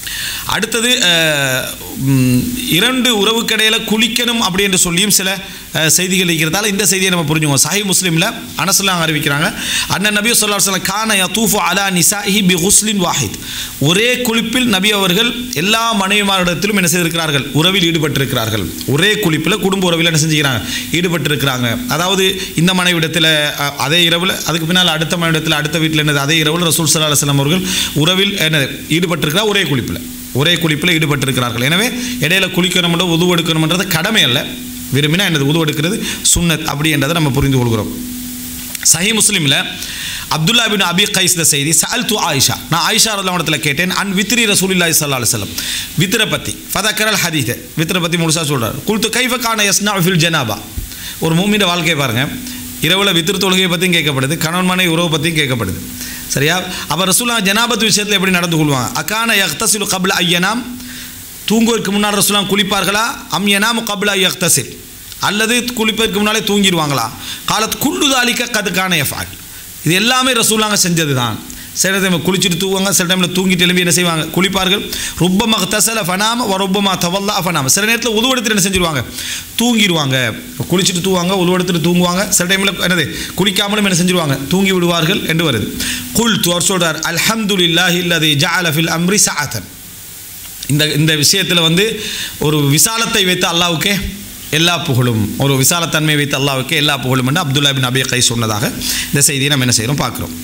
அடுத்தது இரண்டு உறவுக்கடையில் குளிக்கணும் அப்படி என்று சொல்லியும் சில செய்திகள் இருக்கிறதால இந்த செய்தியை நம்ம புரிஞ்சுக்கோம். சஹீஹ் முஸ்லிமில் அனஸ்லாம் அறிவிக்கிறாங்க, அண்ணன் நபி ஸல்லல்லாஹு அலைஹி வஸல்லம் கான யதூஃபு அலா நிசாஇஹி பி குஸ்லின் வாஹித். ஒரே குளிப்பில் நபி அவர்கள் எல்லா மனைவிமாரிடத்திலும் என்ன செய்திருக்கிறார்கள், உறவில் ஈடுபட்டிருக்கிறார்கள். ஒரே குளிப்பில் குடும்ப உறவில் என்ன செஞ்சுக்கிறாங்க, ஈடுபட்டிருக்கிறாங்க. அதாவது இந்த மனைவிடத்தில் அதே இரவில், அதுக்கு பின்னால் அடுத்த மனைவிடத்தில் அடுத்த வீட்டில் என்னது அதே இரவில் ரசூல் ஸல்லல்லாஹு அலைஹி வஸல்லம் அவர்கள் உறவில் என்ன ஈடுபட்டிருக்கிறார், ஒரே குளிப்பில் ஒரே குளிப்பில் ஈடுபட்டிருக்கிறார்கள். எனவே இடையில குளிக்கணும்ன்ற உது எடுக்கணும்ன்றது கடமை அல்ல, விரும்பினா என்னது உது எடுக்கிறது சுன்னத் அப்படின்றதை நம்ம புரிந்து கொள்கிறோம். சஹீஹ் முஸ்லிமில் அப்துல்லா பின் அபி கைஸ் செய்தி, சஅல்து ஆயிஷா, நான் ஆயிஷா ரலியல்லாஹு அன்ஹா கேட்டேன், அன் வித்ரி ரசூலுல்லாஹி ஸல்லல்லாஹு அலைஹி வஸல்லம், வித்ர பத்தி ஃபதக்கரல் ஹதீஸ், வித்ர பத்தி முழுசா சொல்றார். குல்து கைஃப கான யஸ்னா ஃபில் ஜனாபா. ஒரு மூமின் வாழ்க்கையை பாருங்க, இரவில் வித்ர் தொழுகையை பற்றியும் கேட்கப்படுது, கணவன் மனைவி உறவு பற்றியும் கேட்கப்படுது. சரியா? அப்போ ரசூலுல்லாஹ் ஜனாபத் விஷயத்தில் எப்படி நடந்து கொள்வாங்க? அகான யக்தசிலு கப்ல ஐயனாம், தூங்குவதற்கு முன்னால் ரசூலுல்லாஹ் குளிப்பார்களா? அம் யனாமு கப்ல யக்தசில், அல்லது குளிப்பதற்கு முன்னாலே தூங்கிடுவாங்களா? காலத் குல்லு தாலிக கது கான யஃபால். இது எல்லாமே ரசூலுல்லாஹ் செஞ்சது தான். சில டைம் குளிச்சுட்டு தூங்குவாங்க, சில டைமில் தூங்கிட்டு எழும்பி என்ன செய்வாங்க, குளிப்பார்கள். ருப்பமா தசல ஃபனாம வ ருப்பமா தவல்லா ஃபனாம. சில நேரத்தில் உது எடுத்துட்டு என்ன செஞ்சிருவாங்க, தூங்கிடுவாங்க. குளிச்சுட்டு தூங்குவாங்க, உது எடுத்துட்டு தூங்குவாங்க. சில டைமில் என்னது குளிக்காமலும் என்ன செஞ்சிருவாங்க, தூங்கி விடுவார்கள் என்று வருது. குல் துவர் சொல்றார், அல்ஹம்துலில்லாஹி அல்லதி ஜஅல ஃபில் அம்ரி சஅத்தன். இந்த இந்த விஷயத்தில் வந்து ஒரு விசாலத்தை வைத்த அல்லாஹ்வுக்கே எல்லா புகழும், ஒரு விசாலத்தன்மையை வைத்த அல்லாஹ்வுக்கே எல்லா புகழும் என்று அப்துல்லா பின் அபி கைஸ் சொன்னதாக இந்த செய்தியை நம்ம என்ன செய்கிறோம் பார்க்குறோம்.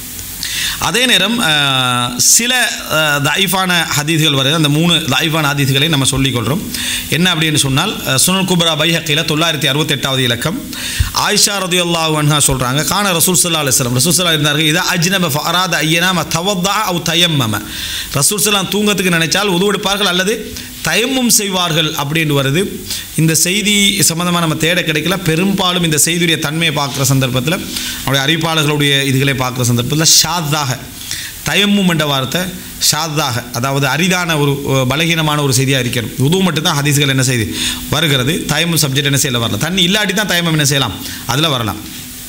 அதே நேரம் சில தைஃபான ஹதீஸ்கள் வருது. அந்த மூணு தைஃபான ஹதீஸ்களை நம்ம சொல்லிக்கொள்கிறோம். என்ன அப்படின்னு சொன்னால், சுனன் குப்ரா பைஹக்கியில் தொள்ளாயிரத்தி அறுபத்தெட்டாவது இலக்கம், ஆயிஷா ரலியல்லாஹு அன்ஹா சொல்கிறாங்க, கான ரசூல் ஸல்லல்லாஹு அலைஹி வஸல்லம், ரசூல் ஸல்லல்லாஹு இருந்தார்கள், இதா அஜ்னப ஃபஅராத ஐயனாம தவத்தா அவ் தயம்மம. ரசூல் ஸல்லல்லாஹு தூங்கத்துக்கு நினைச்சால் உது எடுப்பார்கள் அல்லது தயம்மும் செய்வார்கள் அப்படின்னு வருது. இந்த செய்தி சம்பந்தமாக நம்ம தேட கிடைக்கல. பெரும்பாலும் இந்த செய்தியுடைய தன்மையை பார்க்குற சந்தர்ப்பத்தில், அவருடைய அறிவிப்பாளர்களுடைய இதுகளை பார்க்குற சந்தர்ப்பத்தில் ஷாத்தாக, தயம்மும் என்ற வார்த்தை ஷாத்தாக, அதாவது அரிதான ஒரு பலகீனமான ஒரு செய்தியாக இருக்கிறது. உது மட்டும்தான் ஹதீஸ்கள் என்ன செய்து வருகிறது. தயம்மும் சப்ஜெக்ட் என்ன செய்யல வரலாம், தண்ணி இல்லாட்டி தான் தயம்மம் என்ன செய்யலாம், அதில் வரலாம்.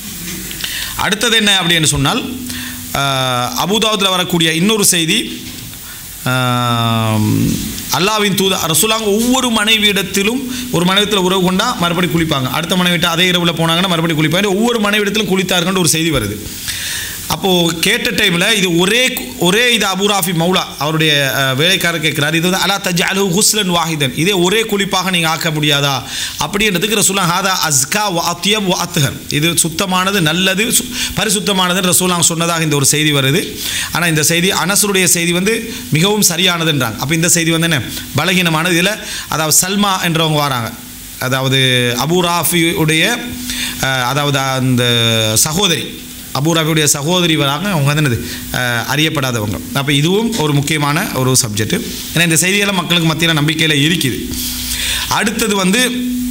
அடுத்தது என்ன அப்படின்னு சொன்னால், அபூதாவுதில் வரக்கூடிய இன்னொரு செய்தி, அல்லாஹ்வின் தூத ரசூலுல்லாஹ் ஒவ்வொரு மனைவியிடத்திலும், ஒரு மனைவிடத்தில் உறவு கொண்டா மறுபடி குளிப்பாங்க, அடுத்த மனைவிட்ட அதே இரவில் போனாங்கன்னா மறுபடி குளிப்பாங்க, ஒவ்வொரு மனைவிடத்திலும் குளித்தார்கள் ஒரு செய்தி வருது. அப்போது கேட்ட டைமில் இது ஒரே ஒரே இது அபூ ராஃபி மௌலா அவருடைய வேலைக்காரர் கேட்குறாரு, இது வந்து அலா தஜ்அலு குஸ்லன் வாஹிதன், இதே ஒரே குளிப்பாக நீங்கள் ஆக்க முடியாதா அப்படின்றதுக்கு ரசூலுல்லாஹ் ஹாதா அஸ்கா வ அத்யப் வ அத்ஹர், இது சுத்தமானது, நல்லது, பரிசுத்தமானதுன்னு ரசூலுல்லாஹ் சொன்னதாக இந்த ஒரு செய்தி வருது. ஆனால் இந்த செய்தி அனஸருடைய செய்தி வந்து மிகவும் சரியானதுன்றாங்க. அப்போ இந்த செய்தி வந்து என்ன பலகீனமானது. இதில் அதாவது சல்மா என்றவங்க வராங்க, அதாவது அபூ ராஃபியுடைய அதாவது அந்த சகோதரி, அபூ ராஃபியுடைய சகோதரி வராங்க, அவங்க வந்து என்னது அறியப்படாதவங்க. அப்போ இதுவும் ஒரு முக்கியமான ஒரு சப்ஜெக்ட். ஏன்னா இந்த செய்தியெல்லாம் மக்களுக்கு மத்தியில் நம்பிக்கையில் இருக்குது. அடுத்தது வந்து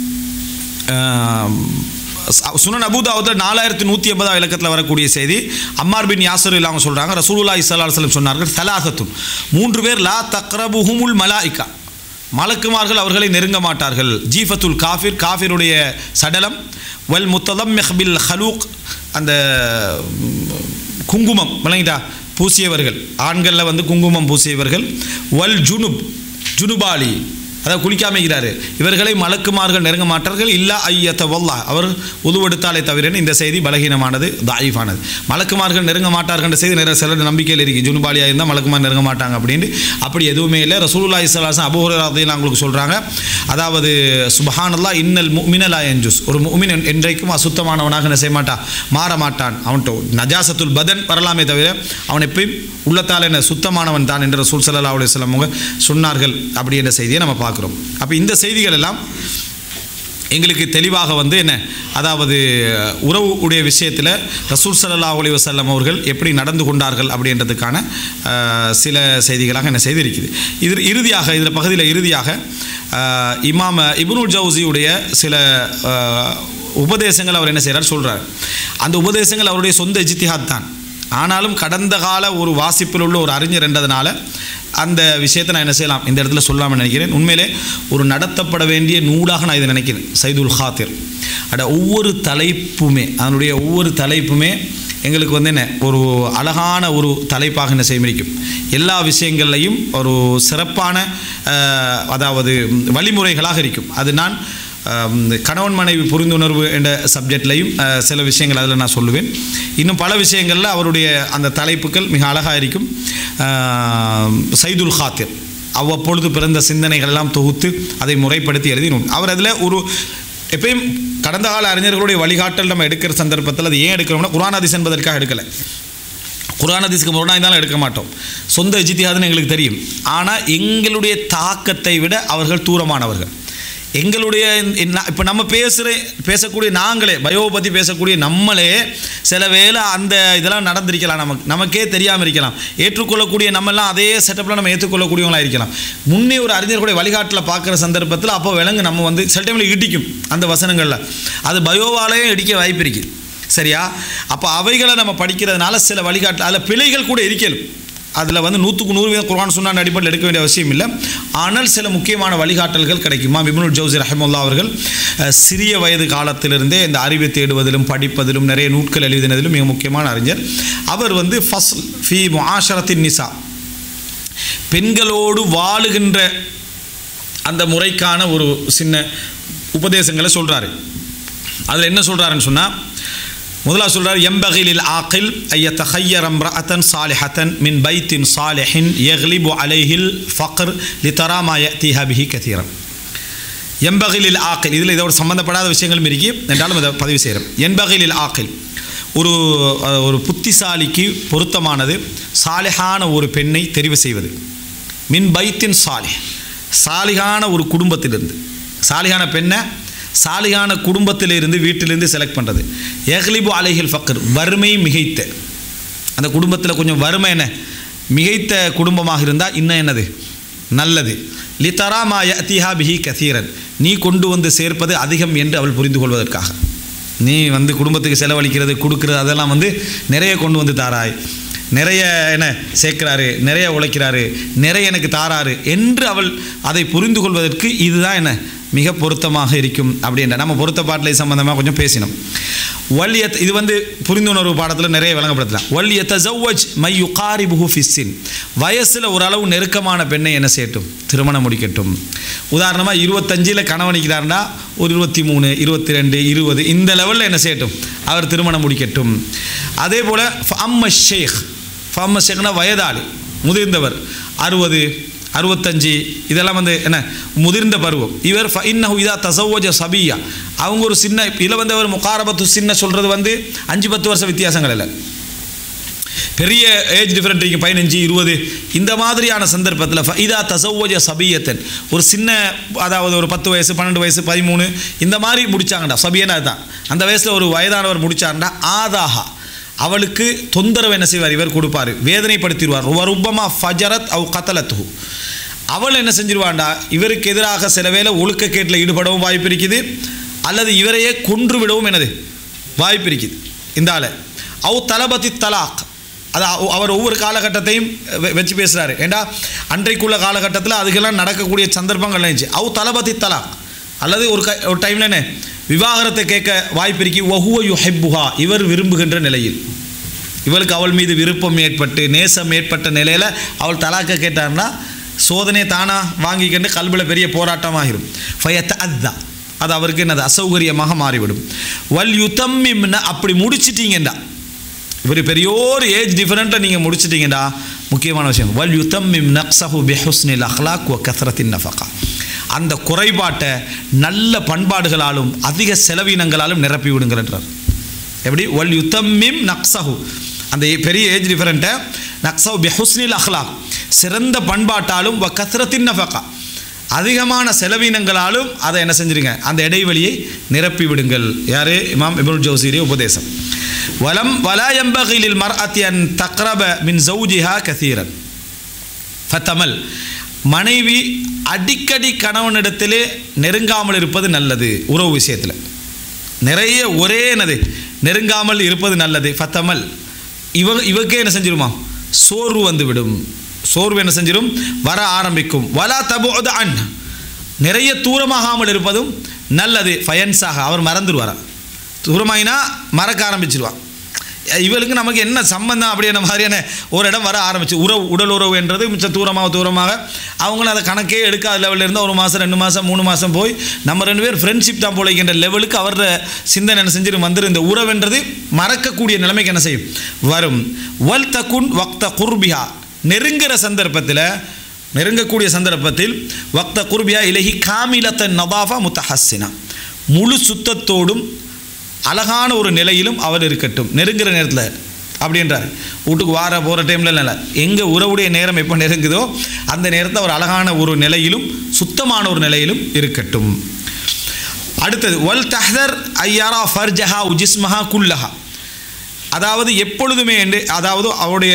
சுனன் அபூ தாவூதில் நாலாயிரத்தி நூற்றி எண்பதாவது இலக்கத்தில் வரக்கூடிய செய்தி, அம்மார் பின் யாசர் இல்லாமல் சொல்கிறாங்க, ரசூலுல்லாஹி ஸல்லல்லாஹு அலைஹி வஸல்லம் சொன்னார்கள், தலாசத்துன், மூன்று பேர், லா தக்ரபுஹுமுல் மலாயிகா, மலக்குமார்கள் அவர்களை நெருங்க மாட்டார்கள். ஜீஃபத்துல் காஃபிர், காஃபிருடைய சடலம், வல் முத்ததம்மிஹ் பில் ஹலூக், அந்த குங்குமம் விளங்கிட்டா பூசியவர்கள், ஆண்களில் வந்து குங்குமம் பூசியவர்கள், வல் ஜுனுப், ஜுனுபாலி, அதாவது குளிக்காமைக்கிறாரு, இவர்களை மலக்குமார்கள் நெருங்க மாட்டார்கள். இல்லா ஐயத்த வல்லா, அவர் உதுவெடுத்தாலே தவிர. இந்த செய்தி பலகீனமானது, தாயிஃபானது. மலக்குமார்கள் நெருங்க மாட்டார்கள் செய்தி நிறைய சிலர் நம்பிக்கையில் இருக்குது, ஜுனுபாலியாக இருந்தால் மலக்குமார் நெருங்க மாட்டாங்க அப்படின்ட்டு. அப்படி எதுவுமே இல்லை. ரசூலுல்லாஹி ஸல்லல்லாஹு அலைஹி வஸல்லம் அபூ ஹுரைரா ரலியல்லாஹு அன்ஹு சொல்கிறாங்க, அதாவது சுப்ஹானல்லாஹ் இன்னல் முஃமின லா யன்ஜுஸ், ஒரு முஃமின் என்றைக்கும் அசுத்தமானவனாக என்ன செய்ய மாட்டான், மாற மாட்டான். அவன்கிட்ட நஜாசத்துல் பதன் வரலாமே தவிர அவன் எப்பயும் உள்ளத்தால் என்ன சுத்தமானவன் தான் என்று ரசூல் ஸல்லல்லாஹு அலைஹி வஸல்லம் அவங்க சொன்னார்கள். அப்படி என்ற செய்தியை நம்ம பார்க்குறோம். அப்போ இந்த செய்திகள் எல்லாம் எங்களுக்கு தெளிவாக வந்து என்ன, அதாவது உறவு உடைய விஷயத்தில் ரசூல் ஸல்லல்லாஹு அலைஹி வஸல்லம் அவர்கள் எப்படி நடந்து கொண்டார்கள் அப்படின்றதுக்கான சில செய்திகளாக என்ன செய்திருக்குது. இது இறுதியாக இதில் பகுதியில் இறுதியாக இமாம் இப்னுல் ஜவுசியுடைய சில உபதேசங்கள் அவர் என்ன செய்கிறார் சொல்கிறார். அந்த உபதேசங்கள் அவருடைய சொந்த இஜ்திஹாத் தான். ஆனாலும் கடந்த கால ஒரு வாசிப்பில் உள்ள ஒரு அறிஞர் என்றதுனால அந்த விஷயத்தை நான் என்ன செய்யலாம், இந்த இடத்துல சொல்லாமல் நினைக்கிறேன். உண்மையிலே ஒரு நடத்தப்பட வேண்டிய நூலாக நான் இதை நினைக்கிறேன். சைதுல் ஹாத்திர் அட ஒவ்வொரு தலைப்புமே, அதனுடைய ஒவ்வொரு தலைப்புமே எங்களுக்கு வந்து என்ன ஒரு அழகான ஒரு தலைப்பாக என்ன செய்ய முடியும். எல்லா விஷயங்கள்லையும் ஒரு சிறப்பான அதாவது வழிமுறைகளாக இருக்கும். அது நான் கணவன் மனைவி புரிந்துணர்வு என்ற சப்ஜெக்ட்லையும் சில விஷயங்கள் அதில் நான் சொல்லுவேன். இன்னும் பல விஷயங்களில் அவருடைய அந்த தலைப்புகள் மிக அழகாக இருக்கும். சைதுல் ஹாத்திர் அவ்வப்பொழுது பிறந்த சிந்தனைகள் எல்லாம் தொகுத்து அதை முறைப்படுத்தி எழுதினோம். அவர் அதில் ஒரு எப்பயும் கடந்த கால அறிஞர்களுடைய வழிகாட்டல் நம்ம எடுக்கிற சந்தர்ப்பத்தில் அது ஏன் எடுக்கிறோம்னா குர்ஆன் ஹதீஸ் என்பதற்காக எடுக்கலை. குர்ஆன் ஹதீஸ்க்கு முரணாக இருந்தாலும் எடுக்க மாட்டோம். சொந்த இஜ்திஹாதுன்னு எங்களுக்கு தெரியும். ஆனால் எங்களுடைய தாக்கத்தை விட அவர்கள் தூரமானவர்கள். எங்களுடைய இப்போ நம்ம பேசுகிற பேசக்கூடிய நாங்களே பயோவை பற்றி பேசக்கூடிய நம்மளே சில வேளை அந்த இதெல்லாம் நடந்திருக்கலாம், நமக்கு நமக்கே தெரியாமல் இருக்கலாம். ஏற்றுக்கொள்ளக்கூடிய நம்மெல்லாம் அதே செட்டப்பில் நம்ம ஏற்றுக்கொள்ளக்கூடியவங்களாக இருக்கலாம். முன்னே ஒரு அறிஞர்களுடைய வழிகாட்டில் பார்க்குற சந்தர்ப்பத்தில் அப்போ விலங்கு நம்ம வந்து சில டைமில் இடிக்கும் அந்த வசனங்களில், அது பயோவாலேயே இடிக்க வாய்ப்பு இருக்குது. சரியா? அப்போ அவைகளை நம்ம படிக்கிறதுனால சில வழிகாட்டு அதில் பிழைகள் கூட இருக்கலும். அதில் வந்து நூற்றுக்கு நூறு வீதம் குர்ஆன் சுன்னா அடிப்படையில் எடுக்க வேண்டிய அவசியம் இல்லை. ஆனால் சில முக்கியமான வழிகாட்டல்கள் கிடைக்குமா. இப்னுல் ஜௌஸி ரஹிமஹுல்லாஹ் அவர்கள் சிறிய வயது காலத்திலிருந்தே இந்த அறிவை தேடுவதிலும் படிப்பதிலும் நிறைய நூட்கள் எழுதினதிலும் மிக முக்கியமான அறிஞர். அவர் வந்து ஃபஸ்ல் ஃபி முஆஷரத்தின் நிசா, பெண்களோடு வாழுகின்ற அந்த முறைக்கான ஒரு சின்ன உபதேசங்களை சொல்கிறாரு. அதில் என்ன சொல்கிறாருன்னு சொன்னால், முதலாக சொல்கிறார், எம்பகி லில் ஆகில் ஐயத்தஹய்யர் இம்ரஅத்தன் சாலிஹத்தன் மின் பைத்தின் சாலிஹின் யக்லிபு அலைஹில் ஃபக்ர் லிதரா மா யஅதிஹா பிஹி கதீரன். எம்பகி லில் ஆகில், இதில் இதோட சம்பந்தப்படாத விஷயங்களும் இருக்கி என்றாலும் இதை பதிவு செய்கிறோம். எம்பகி லில் ஆகில், ஒரு ஒரு புத்திசாலிக்கு பொருத்தமானது சாலிஹான ஒரு பெண்ணை தெரிவு செய்வது. மின் பைத்தின் சாலிஹ், சாலிஹான ஒரு குடும்பத்திலிருந்து, சாலிஹான பெண்ணை சாலிகான குடும்பத்திலிருந்து வீட்டிலிருந்து செலக்ட் பண்ணுறது. யக்லிபு அலைஹில் ஃபக்ர், வறுமை மிகைத்த அந்த குடும்பத்தில் கொஞ்சம் வறுமை என்ன மிகைத்த குடும்பமாக இருந்தால் இன்னும் என்னது நல்லது. லிதரா மா யஅதிஹா பிஹி கதீரன், நீ கொண்டு வந்து சேர்ப்பது அதிகம் என்று அவள் புரிந்து கொள்வதற்காக. நீ வந்து குடும்பத்துக்கு செலவழிக்கிறது கொடுக்குறது அதெல்லாம் வந்து நிறைய கொண்டு வந்து தாராய், நிறைய என்ன சேர்க்கிறாரு, நிறைய உழைக்கிறாரு, நிறைய எனக்கு தாராரு என்று அவள் அதை புரிந்து கொள்வதற்கு இதுதான் என்ன மிக பொருத்தமாக இருக்கும் அப்படின்ற நம்ம பொருத்த பாட்டிலை சம்பந்தமாக கொஞ்சம் பேசினோம். வல்யத், இது வந்து புரிந்துணர்வு பாடத்தில் நிறைய விளங்கப்படுத்தலாம். வல்யத் தஸவ்வஜ் மை யுகாரிபுஹு ஃபிஸ்ஸின், வயசில் ஓரளவு நெருக்கமான பெண்ணை என்ன செய்யட்டும், திருமணம் முடிக்கட்டும். உதாரணமாக இருபத்தஞ்சில் கணவனிக்கிறார்னா ஒரு இருபத்தி மூணு இருபத்தி ரெண்டு இருபது இந்த லெவலில் என்ன செய்யட்டும், அவர் திருமணம் முடிக்கட்டும். அதே போல் ஃபஅம்ம ஷேக், ஃபஅம்ம ஷேக்னா வயதாளி முதிர்ந்தவர், அறுபது அறுபத்தஞ்சு இதெல்லாம் வந்து என்ன முதிர்ந்த பருவம். இவர் இன்னஹு இதா தஸவ்வஜ சபியா, அவங்க ஒரு சின்ன இதில் வந்து அவர் முகாரபத்து சின்ன சொல்கிறது வந்து அஞ்சு பத்து வருஷம் வித்தியாசங்கள் இல்லை, பெரிய ஏஜ் டிஃப்ரெண்ட் இருக்குது, பதினஞ்சு இருபது இந்த மாதிரியான சந்தர்ப்பத்தில் இதா தஸவ்வஜ சபியத்தன், ஒரு சின்ன அதாவது ஒரு பத்து வயசு பன்னெண்டு வயசு பதிமூணு இந்த மாதிரி முடித்தாங்கடா, சபியனா அதுதான் அந்த வயசில் ஒரு வயதானவர் முடித்தாருண்டா ஆதாஹா, அவளுக்கு தொந்தரவு என்ன செய்வார், இவர் கொடுப்பார், வேதனைப்படுத்திடுவார். ருப்பமா ஃபஜரத் அவ் கத்தலத்து, அவள் என்ன செஞ்சிருவாண்டா இவருக்கு எதிராக சில வேளை ஒழுக்கக்கேட்டில் ஈடுபடவும் வாய்ப்பு இருக்குது, அல்லது இவரையே கொன்று விடவும் என்னது வாய்ப்பு இருக்குது. இந்த ஆள் அவ் தலபதி தலாக், அது அவர் ஒவ்வொரு காலகட்டத்தையும் வச்சு பேசுகிறாரு. ஏண்டா அன்றைக்குள்ள காலகட்டத்தில் அதுக்கெல்லாம் நடக்கக்கூடிய சந்தர்ப்பங்கள் இருந்துச்சு. அவ் தலபதி தலாக், அல்லது ஒரு க ஒரு டைமில் என்ன விவாகரத்தை கேட்க வாய்ப்பு இருக்கி. வஹுவ யுஹிப்புஹா, இவர் விரும்புகின்ற நிலையில், இவளுக்கு அவள் மீது விருப்பம் ஏற்பட்டு நேசம் ஏற்பட்ட நிலையில் அவள் தலாக்க கேட்டார்னா சோதனை தானாக வாங்கிக்கிட்டு கல்வியில் பெரிய போராட்டமாகிடும். ஃபயத் அத்தா, அது அவருக்கு என்னது அசௌகரியமாக மாறிவிடும். வல் யுத்தம்மிம்னா, அப்படி முடிச்சிட்டிங்கண்டா, இவர் பெரியோர் ஏஜ் டிஃபரெண்ட்டாக நீங்கள் முடிச்சிட்டிங்கடா, முக்கியமான விஷயம் வல் யுத்தம்மிம் நக்ஸஹு பிஹுஸ்னில் அஹ்லாக் வ கத்ரத்தின் நஃபகா, அந்த குறைபாட்டை நல்ல பண்பாடுகளாலும் அதிக செலவினங்களாலும் நிரப்பி விடுங்கிறார். எப்படி வல் யுத்தம்மிம் நக்ஸஹு, அந்த பெரிய ஏஜ் டிஃபரெண்ட்டை நக்ஸஹு பிஹுஸ்னில் அஹ்லாக், சிறந்த பண்பாட்டாலும் வ கத்ரத்தின் நஃபகா, அதிகமான செலவினங்களாலும் அதை என்ன செஞ்சிருங்க, அந்த இடைவெளியை நிரப்பி விடுங்கள். யார்? இமாம் இப்னுல் ஜௌஸியுடைய உபதேசம். வலம் வலா யம்பகி லில் மர்அத்தி அன் தக்ரப மின் ஜௌஜிஹா கஸீரன் ஃபதமல், மனைவி அடிக்கடி கணவனிடத்திலே நெருங்காமல் இருப்பது நல்லது. உறவு விஷயத்தில் நிறைய ஒரே என்னது நெருங்காமல் இருப்பது நல்லது. ஃபத்தமல், இவ இவக்கே என்ன செஞ்சிருமா, சோர்வு வந்துவிடும், சோர்வு என்ன செஞ்சிடும் வர ஆரம்பிக்கும். வலா தபுஅத அன், நிறைய தூரமாகாமல் இருப்பதும் நல்லது. ஃபயன்சாக, அவர் மறந்துடுவார், தூரமாயினா மறக்க ஆரம்பிச்சிருவான். இவளுக்கு நமக்கு என்ன சம்பந்தம் அப்படின்ற மாதிரியான ஒரு இடம் வர ஆரம்பிச்சு. உறவு உடல் உறவு என்றது மிச்சம் தூரமாக தூரமாக அவங்களும் அதை கணக்கே எடுக்காத லெவலில் இருந்தால் ஒரு மாதம் ரெண்டு மாதம் மூணு மாதம் போய் நம்ம ரெண்டு பேர் ஃப்ரெண்ட்ஷிப் தான் போலைக்கின்ற லெவலுக்கு அவரோட சிந்தனை என்ன செஞ்சுட்டு வந்துடும். இந்த உறவுன்றது மறக்கக்கூடிய நிலைமைக்கு என்ன செய்யும் வரும். வல் தகுன் வக்த குர்பிஹா, நெருங்குற சந்தர்ப்பத்தில் நெருங்கக்கூடிய சந்தர்ப்பத்தில் வக்த குர்பியா இலஹி காமிலத்தன் நதாஃபா முத்தஹஸ்ஸினா, முழு சுத்தத்தோடும் அழகான ஒரு நிலையிலும் அவர் இருக்கட்டும் நெருங்குற நேரத்தில் அப்படின்றார். வீட்டுக்கு வார போகிற டைமில் இல்லை, எங்கள் உறவுடைய நேரம் எப்போ நெருங்குதோ அந்த நேரத்தில் அவர் அழகான ஒரு நிலையிலும் சுத்தமான ஒரு நிலையிலும் இருக்கட்டும். அடுத்தது வல் தஹ்தர் ஐயாரா ஃபர்ஜஹா உஜிஸ்மஹா குல்லஹா, அதாவது எப்பொழுதுமே என்று அதாவது அவருடைய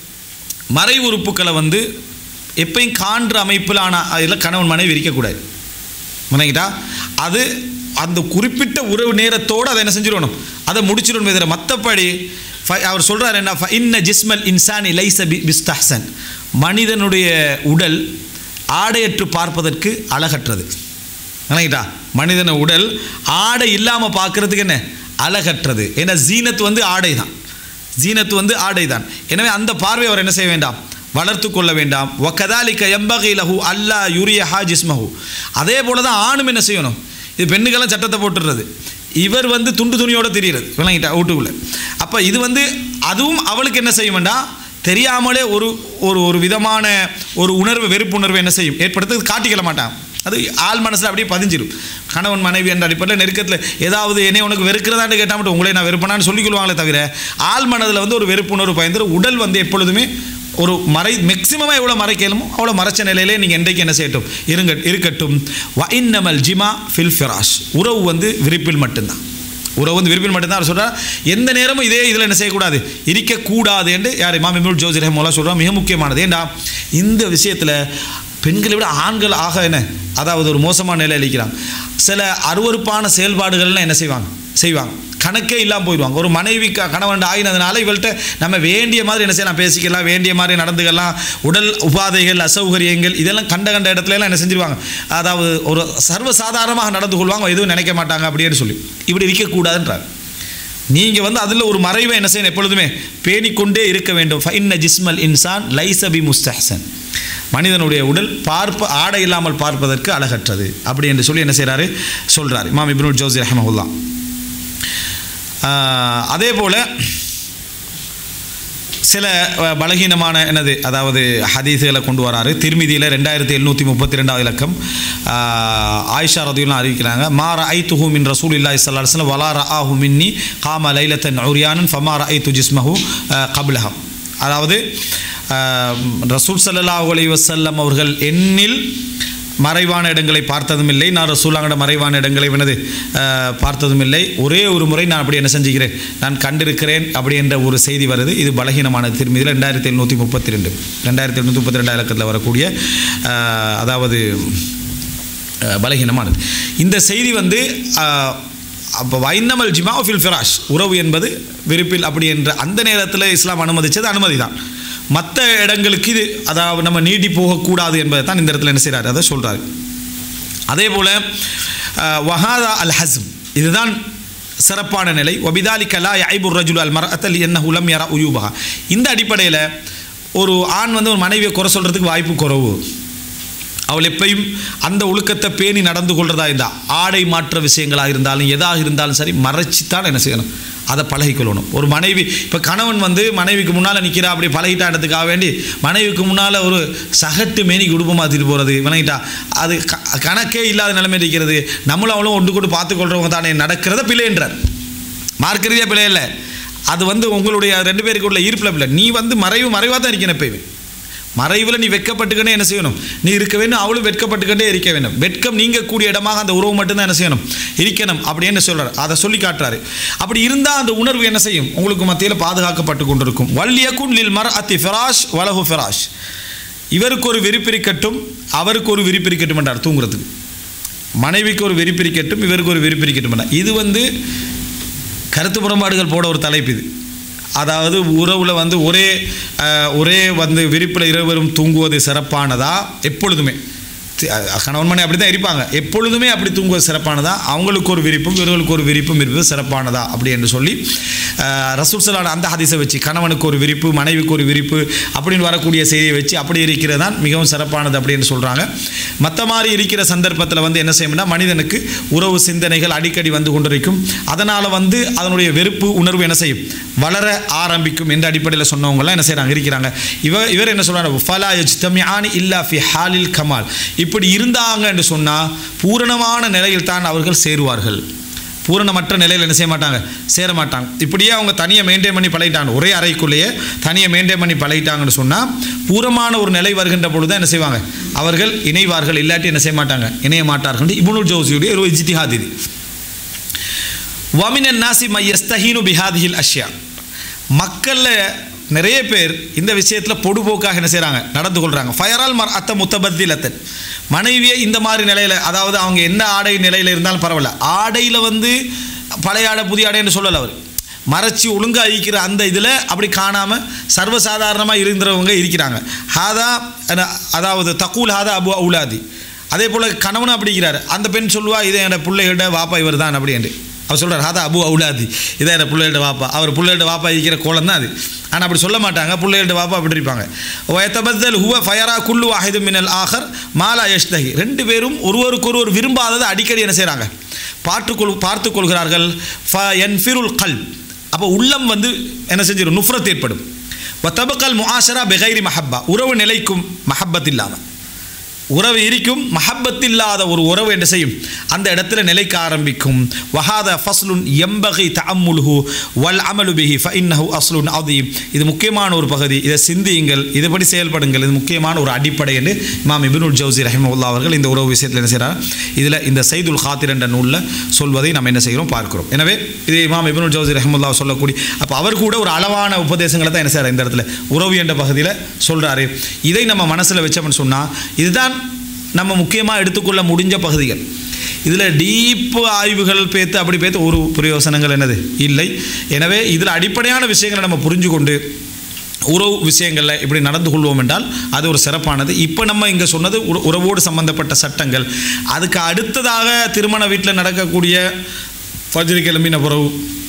மறை உறுப்புக்களை வந்து எப்பயும் காண்ற அமைப்பிலான அதில் கணவன் மனைவி இருக்கக்கூடாது. முனைங்கிட்டா அது அந்த குறிப்பிட்ட உறவு நேரத்தோடு அதை என்ன செஞ்சிடணும், அதை முடிச்சிடணும். இதில் மற்றபடி அவர் சொல்கிறார் என்ன, இன்ன ஜிஸ்மல் இன்சானி லைஸ பிஸ்தஹ்சன், மனிதனுடைய உடல் ஆடையற்று பார்ப்பதற்கு அழகற்றது. நினைக்கிட்டா மனிதன உடல் ஆடை இல்லாமல் பார்க்கறதுக்கு என்ன அழகற்றது. ஏன்னா ஜீனத்து வந்து ஆடை தான், ஜீனத்து வந்து ஆடை தான். எனவே அந்த பார்வை அவர் என்ன செய்ய வேண்டாம், வளர்த்து கொள்ள வேண்டாம். வகதாலிக யம்பகி லஹு அல்லா யுரியஹா ஜிஸ்மஹு, அதே போல தான் ஆணும் என்ன செய்யணும். இது பெண்ணுக்கெல்லாம் சட்டத்தை போட்டுடுறது, இவர் வந்து துண்டு துணியோடு தெரிகிறது விளங்கிட்டா வீட்டுக்குள்ளே. அப்போ இது வந்து அதுவும் அவளுக்கு என்ன செய்ய வேண்டாம், தெரியாமலே ஒரு ஒரு ஒரு விதமான ஒரு உணர்வு வெறுப்புணர்வு என்ன செய்யும் ஏற்படுத்த காட்டிக்கல மாட்டான். அது ஆள் மனசில் அப்படியே பதிஞ்சிடும். கணவன் மனைவி என்ற அடிப்படையில் நெருக்கத்தில் ஏதாவது என்னை உனக்கு வெறுக்கிறதான்னு கேட்டால் மட்டும் உங்களே நான் வெறுப்பனான்னு சொல்லிக்கொள்வாங்களே தவிர ஆள் மனதில் வந்து ஒரு வெறுப்புணர்வு பயந்துடும். உடல் வந்து எப்பொழுதுமே ஒரு மறை மேக்சிமமாக எவ்வளோ மறைக்கலுமோ அவ்வளோ மறைச்ச நிலையிலே நீங்கள் என்றைக்கு என்ன செய்யட்டும் இருங்க இருக்கட்டும். வ இன்னமல் ஜிமா ஃபில் ஃபிராஷ், உறவு வந்து விரிப்பில் மட்டும்தான். உறவு வந்து விரும்பில் மட்டும்தான் அவர் சொல்கிறார். எந்த நேரமும் இதே இதில் என்ன செய்யக்கூடாது, இருக்கக்கூடாது என்று யார் இமாம் இப்னுல் ஜௌஸி ரஹ்மத்துல்லாஹி சொல்கிறார். மிக முக்கியமானது ஏண்டா இந்த விஷயத்தில் பெண்களை விட ஆண்கள் ஆக என்ன அதாவது ஒரு மோசமான நிலை அளிக்கிறாங்க. சில அருவறுப்பான செயல்பாடுகள்லாம் என்ன செய்வாங்க செய்வாங்க கணக்கே இல்லாமல் போயிடுவாங்க. ஒரு மனைவி கணவன் ஆகினதுனால இவள்கிட்ட நம்ம வேண்டிய மாதிரி என்ன செய்யலாம் பேசிக்கலாம், வேண்டிய மாதிரி நடந்துக்கலாம். உடல் உபாதைகள் அசௌகரியங்கள் இதெல்லாம் கண்ட கண்ட இடத்துலலாம் என்ன செஞ்சிருவாங்க, அதாவது ஒரு சர்வசாதாரணமாக நடந்து கொள்வாங்க, எதுவும் நினைக்க மாட்டாங்க அப்படின்னு சொல்லி. இப்படி இருக்கக்கூடாதுன்றார். நீங்கள் வந்து அதில் ஒரு மறைவை என்ன செய்யணும், எப்பொழுதுமே பேணிக்கொண்டே இருக்க வேண்டும். ஃபஇன்ன ஜிஸ்மல் இன்சான் லைஸ பி முஸ்தஹ்சன், மனிதனுடைய உடல் பார்ப்ப ஆடை இல்லாமல் பார்ப்பதற்கு அழகற்றது அப்படி என்று சொல்லி என்ன செய்கிறாரு சொல்கிறார் இமாம் இப்னுல் ஜௌஸி ரஹ்மத்துல்லாஹ். அதே போல் சில பலகீனமான என்னது அதாவது ஹதீஸுகளை கொண்டு வராரு. திர்மிதியில் ரெண்டாயிரத்தி எழுநூற்றி முப்பத்தி ரெண்டாவது இலக்கம் ஆயிஷா ரதியுல்லாஹு அறிவிக்கிறாங்க, மா ரஅய்துஹு மின் ரசூலில்லாஹி ஸல்லல்லாஹு அலைஹி வஸல்லம் வலா ரஆஹு மின்னி காம லைலத்தன் உரியானன் ஃபமா ரஅய்து ஜிஸ்மஹு கப்லஹா. அதாவது ரசூல் ஸல்லல்லாஹு அலைஹி வஸல்லம் அவர்கள் என்னில் மறைவான இடங்களை பார்த்ததும் இல்லை, நான் ரசூலுல்லாஹ்வோட மறைவான இடங்களை என்னது பார்த்ததும் இல்லை. ஒரே ஒரு முறை நான் அப்படி என்ன செஞ்சுக்கிறேன், நான் கண்டிருக்கிறேன் அப்படி என்ற ஒரு செய்தி வருது. இது பலகீனமானது. திரும்பியில் ரெண்டாயிரத்தி எழுநூற்றி முப்பத்தி ரெண்டு ரெண்டாயிரத்தி எழுநூற்றி முப்பத்தி ரெண்டாம் இலக்கத்தில் வரக்கூடிய அதாவது பலகீனமானது. இந்த செய்தி வந்து அப்போ வைன்னமல் ஜிமா ஃபில் ஃபிராஷ், உறவு என்பது விருப்பில் அப்படி என்ற அந்த நேரத்தில் இஸ்லாம் அனுமதித்தது அனுமதி தான். மற்ற இடங்களுக்கு இது அதாவது நம்ம நீடி போகக்கூடாது என்பதை தான் இந்த இடத்துல என்ன செய்கிறார் அதை சொல்கிறார். அதே போல் வஹாதா அல் ஹஸ்ம், இதுதான் சிறப்பான நிலை. ஒபிதாலிக லா யஐபுர் ரஜுல் அல் மர்அத்தல் என்னஹு லம் யரா உயூபஹா. இந்த அடிப்படையில் ஒரு ஆண் வந்து ஒரு மனைவியை குறை சொல்கிறதுக்கு வாய்ப்பு குறைவு. அவள் எப்பையும் அந்த ஒழுக்கத்தை பேணி நடந்து கொள்றதா இருந்தால், ஆடை மாற்ற விஷயங்களாக இருந்தாலும் எதாக இருந்தாலும் சரி மறைச்சித்தான் என்ன செய்யணும், அதை பழகிக்கொள்ளணும். ஒரு மனைவி இப்போ கணவன் வந்து மனைவிக்கு முன்னால் நிற்கிறா அப்படி பழகிட்டான்றதுக்காக வேண்டி மனைவிக்கு முன்னால் ஒரு சகட்டு மேனி குடும்பம் மாற்றிட்டு போகிறது விளங்கிட்டா அது க கணக்கே இல்லாத நிலைமை இருக்கிறது. நம்மளும் அவளும் ஒன்று கொண்டு பார்த்துக்கொள்கிறவங்க தானே நடக்கிறத பிள்ளைன்றார். மார்க்கிறதே பிள்ளை இல்லை, அது வந்து உங்களுடைய ரெண்டு பேருக்கு உள்ள ஈர்ப்பில் பிள்ளை. நீ வந்து மறைவு மறைவாக தான் இருக்கணும். எப்பயுமே மறைவில் நீ வெட்கப்பட்டுக்கண்டே என்ன செய்யணும், நீ இருக்க வேண்டும், அவளும் வெட்கப்பட்டுக்கண்டே இருக்க வேண்டும். வெட்கம் நீங்கக்கூடிய இடமாக அந்த உறவு மட்டும்தான் என்ன செய்யணும், இருக்கணும் அப்படின்னு சொல்கிறார். அதை சொல்லி காட்டுறாரு. அப்படி இருந்தால் அந்த உணர்வு என்ன செய்யும், உங்களுக்கு மத்தியில் பாதுகாக்கப்பட்டு கொண்டிருக்கும். வல்யகுன் லில் மர்அத்தி ஃபிராஷ் வலஹு ஃபிராஷ், இவருக்கு ஒரு விரிப்பிரிக்கட்டும் அவருக்கு ஒரு விரிப்பிரிக்கட்டும் என்றார். தூங்குறதுக்கு மனைவிக்கு ஒரு விரிப்பிரிக்கட்டும் இவருக்கு ஒரு விரிப்பிரிக்கட்டும் என்றார். இது வந்து கருத்து புறம்பாடுகள் போட ஒரு தலைப்பு இது. அதாவது உறவில் வந்து ஒரே ஒரே வந்து விரிப்பில் இருவரும் தூங்குவது சிறப்பானதா, எப்பொழுதுமே கணவன் மணி அப்படி தான் இருப்பாங்க, எப்பொழுதுமே அப்படி தூங்குவது சிறப்பானதா, அவங்களுக்கு ஒரு விருப்பம் இவர்களுக்கு ஒரு விருப்பம் இருப்பது சிறப்பானதா அப்படி என்று சொல்லி ரசூல் ஸல்லல்லாஹு அந்த ஹதீஸை வச்சு கணவனுக்கு ஒரு விருப்பு மனைவிக்கு ஒரு விருப்பு அப்படின்னு வரக்கூடிய செய்தியை வச்சு அப்படி இருக்கிறது தான் மிகவும் சிறப்பானது அப்படின்னு சொல்கிறாங்க. மற்ற மாதிரி இருக்கிற சந்தர்ப்பத்தில் வந்து என்ன செய்யணும்னா மனிதனுக்கு உறவு சிந்தனைகள் அடிக்கடி வந்து கொண்டிருக்கும், அதனால் வந்து அதனுடைய வெறுப்பு உணர்வு என்ன செய்யும் வளர ஆரம்பிக்கும் என்ற அடிப்படையில் சொன்னவங்கலாம் என்ன செய்கிறாங்க இருக்கிறாங்க. இவர் இவர் என்ன சொல்கிறாங்க, ஃபலா யஜ்தமிஆனி இல்லா ஃபி ஹாலில் கமால், இப்படி இருந்தாங்க என்று சொன்னால் பூரணமான நிலையில் தான் அவர்கள் சேருவார்கள், பூரணமற்ற நிலையில் என்ன செய்ய மாட்டாங்க சேர மாட்டாங்க. இப்படியே அவங்க தனியாக மெயின்டைன் பண்ணி பழகிட்டாங்க, ஒரே அறைக்குள்ளேயே தனியாக மெயின்டைன் பண்ணி பழகிட்டாங்கன்னு சொன்னால் பூரமான ஒரு நிலை வருகின்ற பொழுது தான் என்ன செய்வாங்க அவர்கள் இணைவார்கள், இல்லாட்டி என்ன செய்ய மாட்டாங்க இணைய மாட்டார்கள். இப்னுல் ஜௌஸியுடைய ஒரு இஜ்திஹாத் இது. வமினன் நாசி மையஸ்தஹீனு பிஹாதிஹில் அஷ்யா, மக்களில் நிறைய பேர் இந்த விஷயத்தில் பொடுபோக்காக என்ன செய்கிறாங்க நடந்து கொள்கிறாங்க. ஃபயரால் மர் அத்த முத்தபத்திலத்தன், மனைவியை இந்த மாதிரி நிலையில், அதாவது அவங்க என்ன ஆடை நிலையில் இருந்தாலும் பரவாயில்ல, ஆடையில் வந்து பழைய ஆடை புதிய ஆடைன்னு சொல்லலை, அவர் மறைச்சி ஒழுங்காக இருக்கிற அந்த இதில் அப்படி காணாமல் சர்வசாதாரணமாக இருந்தவங்க இருக்கிறாங்க. ஹாதா அதாவது தக்கூல் ஹாதா அபு அவுலாதி, அதே போல் கணவனும் அப்படிங்கிறார், அந்த பெண் சொல்லுவா இதை என்னோட பிள்ளைகிட்ட வாப்பா இவர் தான் அப்படின்ட்டு அவர் சொல்கிறார், ஹாதா அபு அவுலாதி, இதை என்னோட பிள்ளைகிட்ட வாப்பா, அவர் பிள்ளைகிட்ட வாப்பா இருக்கிற கோலம் தான் அது, ஆனால் அப்படி சொல்ல மாட்டாங்க, பிள்ளைகிட்ட வாப்பா அப்படி இருப்பாங்க. ஒயத்தபத்தல் ஹுவ ஃபயரா குல்லு வாஹிது மினல் ஆஹர் மாலா யஷ்தஹி, ரெண்டு பேரும் ஒருவருக்கு ஒருவர் விரும்பாததை அடிக்கடி என்ன செய்கிறாங்க பார்த்துக்கொள் பார்த்து கொள்கிறார்கள். ஃப என்ஃபிருல் கல், அப்போ உள்ளம் வந்து என்ன செஞ்சிடும் நுஃப்ரத் ஏற்படும். வத்தபக்கல் முஆஷரா பெகைரி மஹப்பா, உறவு நிலைக்கும் மஹப்பத் இல்லாமல், உறவு இருக்கும் மஹப்பத் இல்லாத ஒரு உறவு என்ன செய்யும் அந்த இடத்துல நிலைக்க ஆரம்பிக்கும். வஹாத ஃபஸ்லுன் எம்பகி தஅம்முலுஹு வல் அமலு பிஹி ஃபஇன்னஹு அஸ்லுன் அதீம், இது முக்கியமான ஒரு பகுதி, இதை சிந்தியுங்கள், இதுபடி செயல்படுங்கள், இது முக்கியமான ஒரு அடிப்படை என்று இமாம் இப்னுல் ஜௌஸி ரஹிமஹுல்லாஹ் அவர்கள் இந்த உறவு விஷயத்தில் என்ன செய்கிறார், இதில் இந்த சைதுல் காத்திர் என்ற நூலில் சொல்வதை நம்ம என்ன செய்கிறோம் பார்க்கிறோம். எனவே இது இமாம் இப்னுல் ஜௌஸி ரஹிமஹுல்லாஹ் சொல்லக்கூடிய, அப்போ அவர் கூட ஒரு அளவான உபதேசங்களை தான் என்ன செய்கிறார் இந்த இடத்துல உறவு என்ற பகுதியில் சொல்கிறாரு. இதை நம்ம மனசில் வச்சோம்னு சொன்னால் இதுதான் நம்ம முக்கியமாக எடுத்துக்கொள்ள முடிஞ்ச பகுதிகள். இதில் டீப்பு ஆய்வுகள் பேத்து அப்படி பேத்து ஒரு பிரயோசனங்கள் என்னது இல்லை. எனவே இதில் அடிப்படையான விஷயங்களை நம்ம புரிஞ்சு கொண்டு உறவு விஷயங்களில் இப்படி நடந்து கொள்வோம் என்றால் அது ஒரு சிறப்பானது. இப்போ நம்ம இங்கே சொன்னது உறவோடு சம்பந்தப்பட்ட சட்டங்கள். அதுக்கு அடுத்ததாக திருமண வீட்டில் நடக்கக்கூடிய ஃபஜ்ர் கிளம்பின பிறகு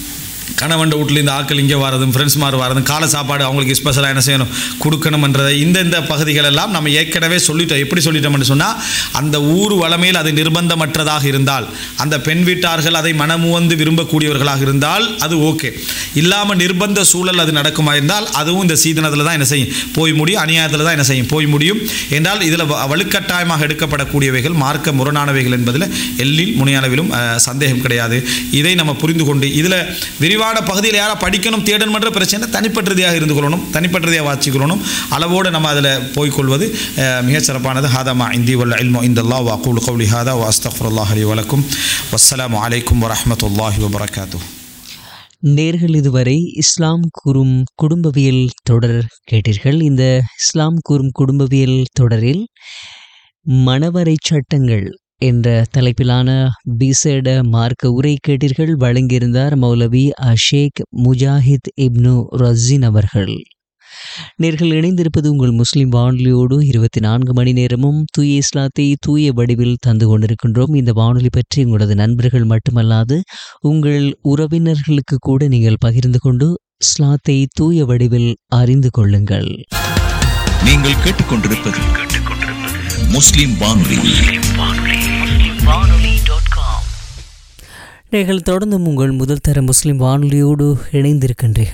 கணவன் வீட்டில் இந்த ஆக்கள் இங்கே வரதும் ஃப்ரெண்ட்ஸ் மாதிரி வரதும் காலை சாப்பாடு அவங்களுக்கு ஸ்பெஷலாக என்ன செய்யணும் கொடுக்கணும்ன்றதை இந்த இந்த பகுதிகள் எல்லாம் நம்ம ஏற்கனவே சொல்லிட்டோம். எப்படி சொல்லிட்டோம்னு சொன்னால் அந்த ஊர் வளமையில் அது நிர்பந்தமற்றதாக இருந்தால், அந்த பெண் வீட்டார்கள் அதை மனமுவந்து விரும்பக்கூடியவர்களாக இருந்தால் அது ஓகே. இல்லாமல் நிர்பந்த சூழல் அது நடக்குமா இருந்தால் அதுவும் இந்த சீதனத்தில் தான் என்ன செய்யும் போய் முடியும், அநியாயத்தில் தான் என்ன செய்யும் போய் முடியும். என்றால் இதில் வலுக்கட்டாயமாக எடுக்கப்படக்கூடியவைகள் மார்க்க முரணானவைகள் என்பதில் எல்லில் முனையானவிலும் சந்தேகம் கிடையாது. இதை நம்ம புரிந்து கொண்டு இதில் விரிவான பகுதியில் யாரை படிக்கணும் தேடணும்ன்ற பிரச்சனை தனிப்பட்டதையாக இருந்து கொள்ளணும், தனிப்பட்டதையாக வாசிக்கொள்ளணும், அளவோடு நம்ம அதில் போய்கொள்வது மிகச் சிறப்பானது. ஹாதமா இந்தி வல்ல இல்மு இந்தல்லாஹ் வ அகூலு கௌலி ஹாதா வ அஸ்தக்ஃபிருல்லாஹ் லி வ லக்கும். வஸ்ஸலாமு அலைக்கும் வ ரஹ்மத்துல்லாஹி வ பரகாத்துஹு. நேர்கள் இதுவரை இஸ்லாம் கூறும் குடும்பவியல் தொடர் கேட்டீர்கள். இந்த இஸ்லாம் கூறும் குடும்பவியல் தொடரில் மணவரை சட்டங்கள் என்ற தலைப்பிலான விசேட மார்க்க உரை கேட்டீர்கள். வழங்கியிருந்தார் மௌலவி ஷேக் முஜாஹித் இப்னு ரஸீன் அவர்கள். நேர்கள் இணைந்திருப்பது உங்கள் முஸ்லிம் வானொலியோடு இருபத்தி நான்கு மணி நேரமும் தூய இஸ்லாத்தை தூய வடிவில் தந்து கொண்டிருக்கின்றோம். இந்த வானொலி பற்றி உங்களது நண்பர்கள் மட்டுமல்லாது உங்கள் உறவினர்களுக்கு கூட நீங்கள் பகிர்ந்து கொண்டு இஸ்லாத்தை தூய வடிவில் அறிந்து கொள்ளுங்கள். நீங்கள் கேட்டுக்கொண்டிருப்பது முஸ்லிம் வானொலி. நீங்கள் தொடர்ந்து உங்கள் முதல் தர முஸ்லிம் வானொலியோடு இணைந்திருக்கின்றீர்கள்.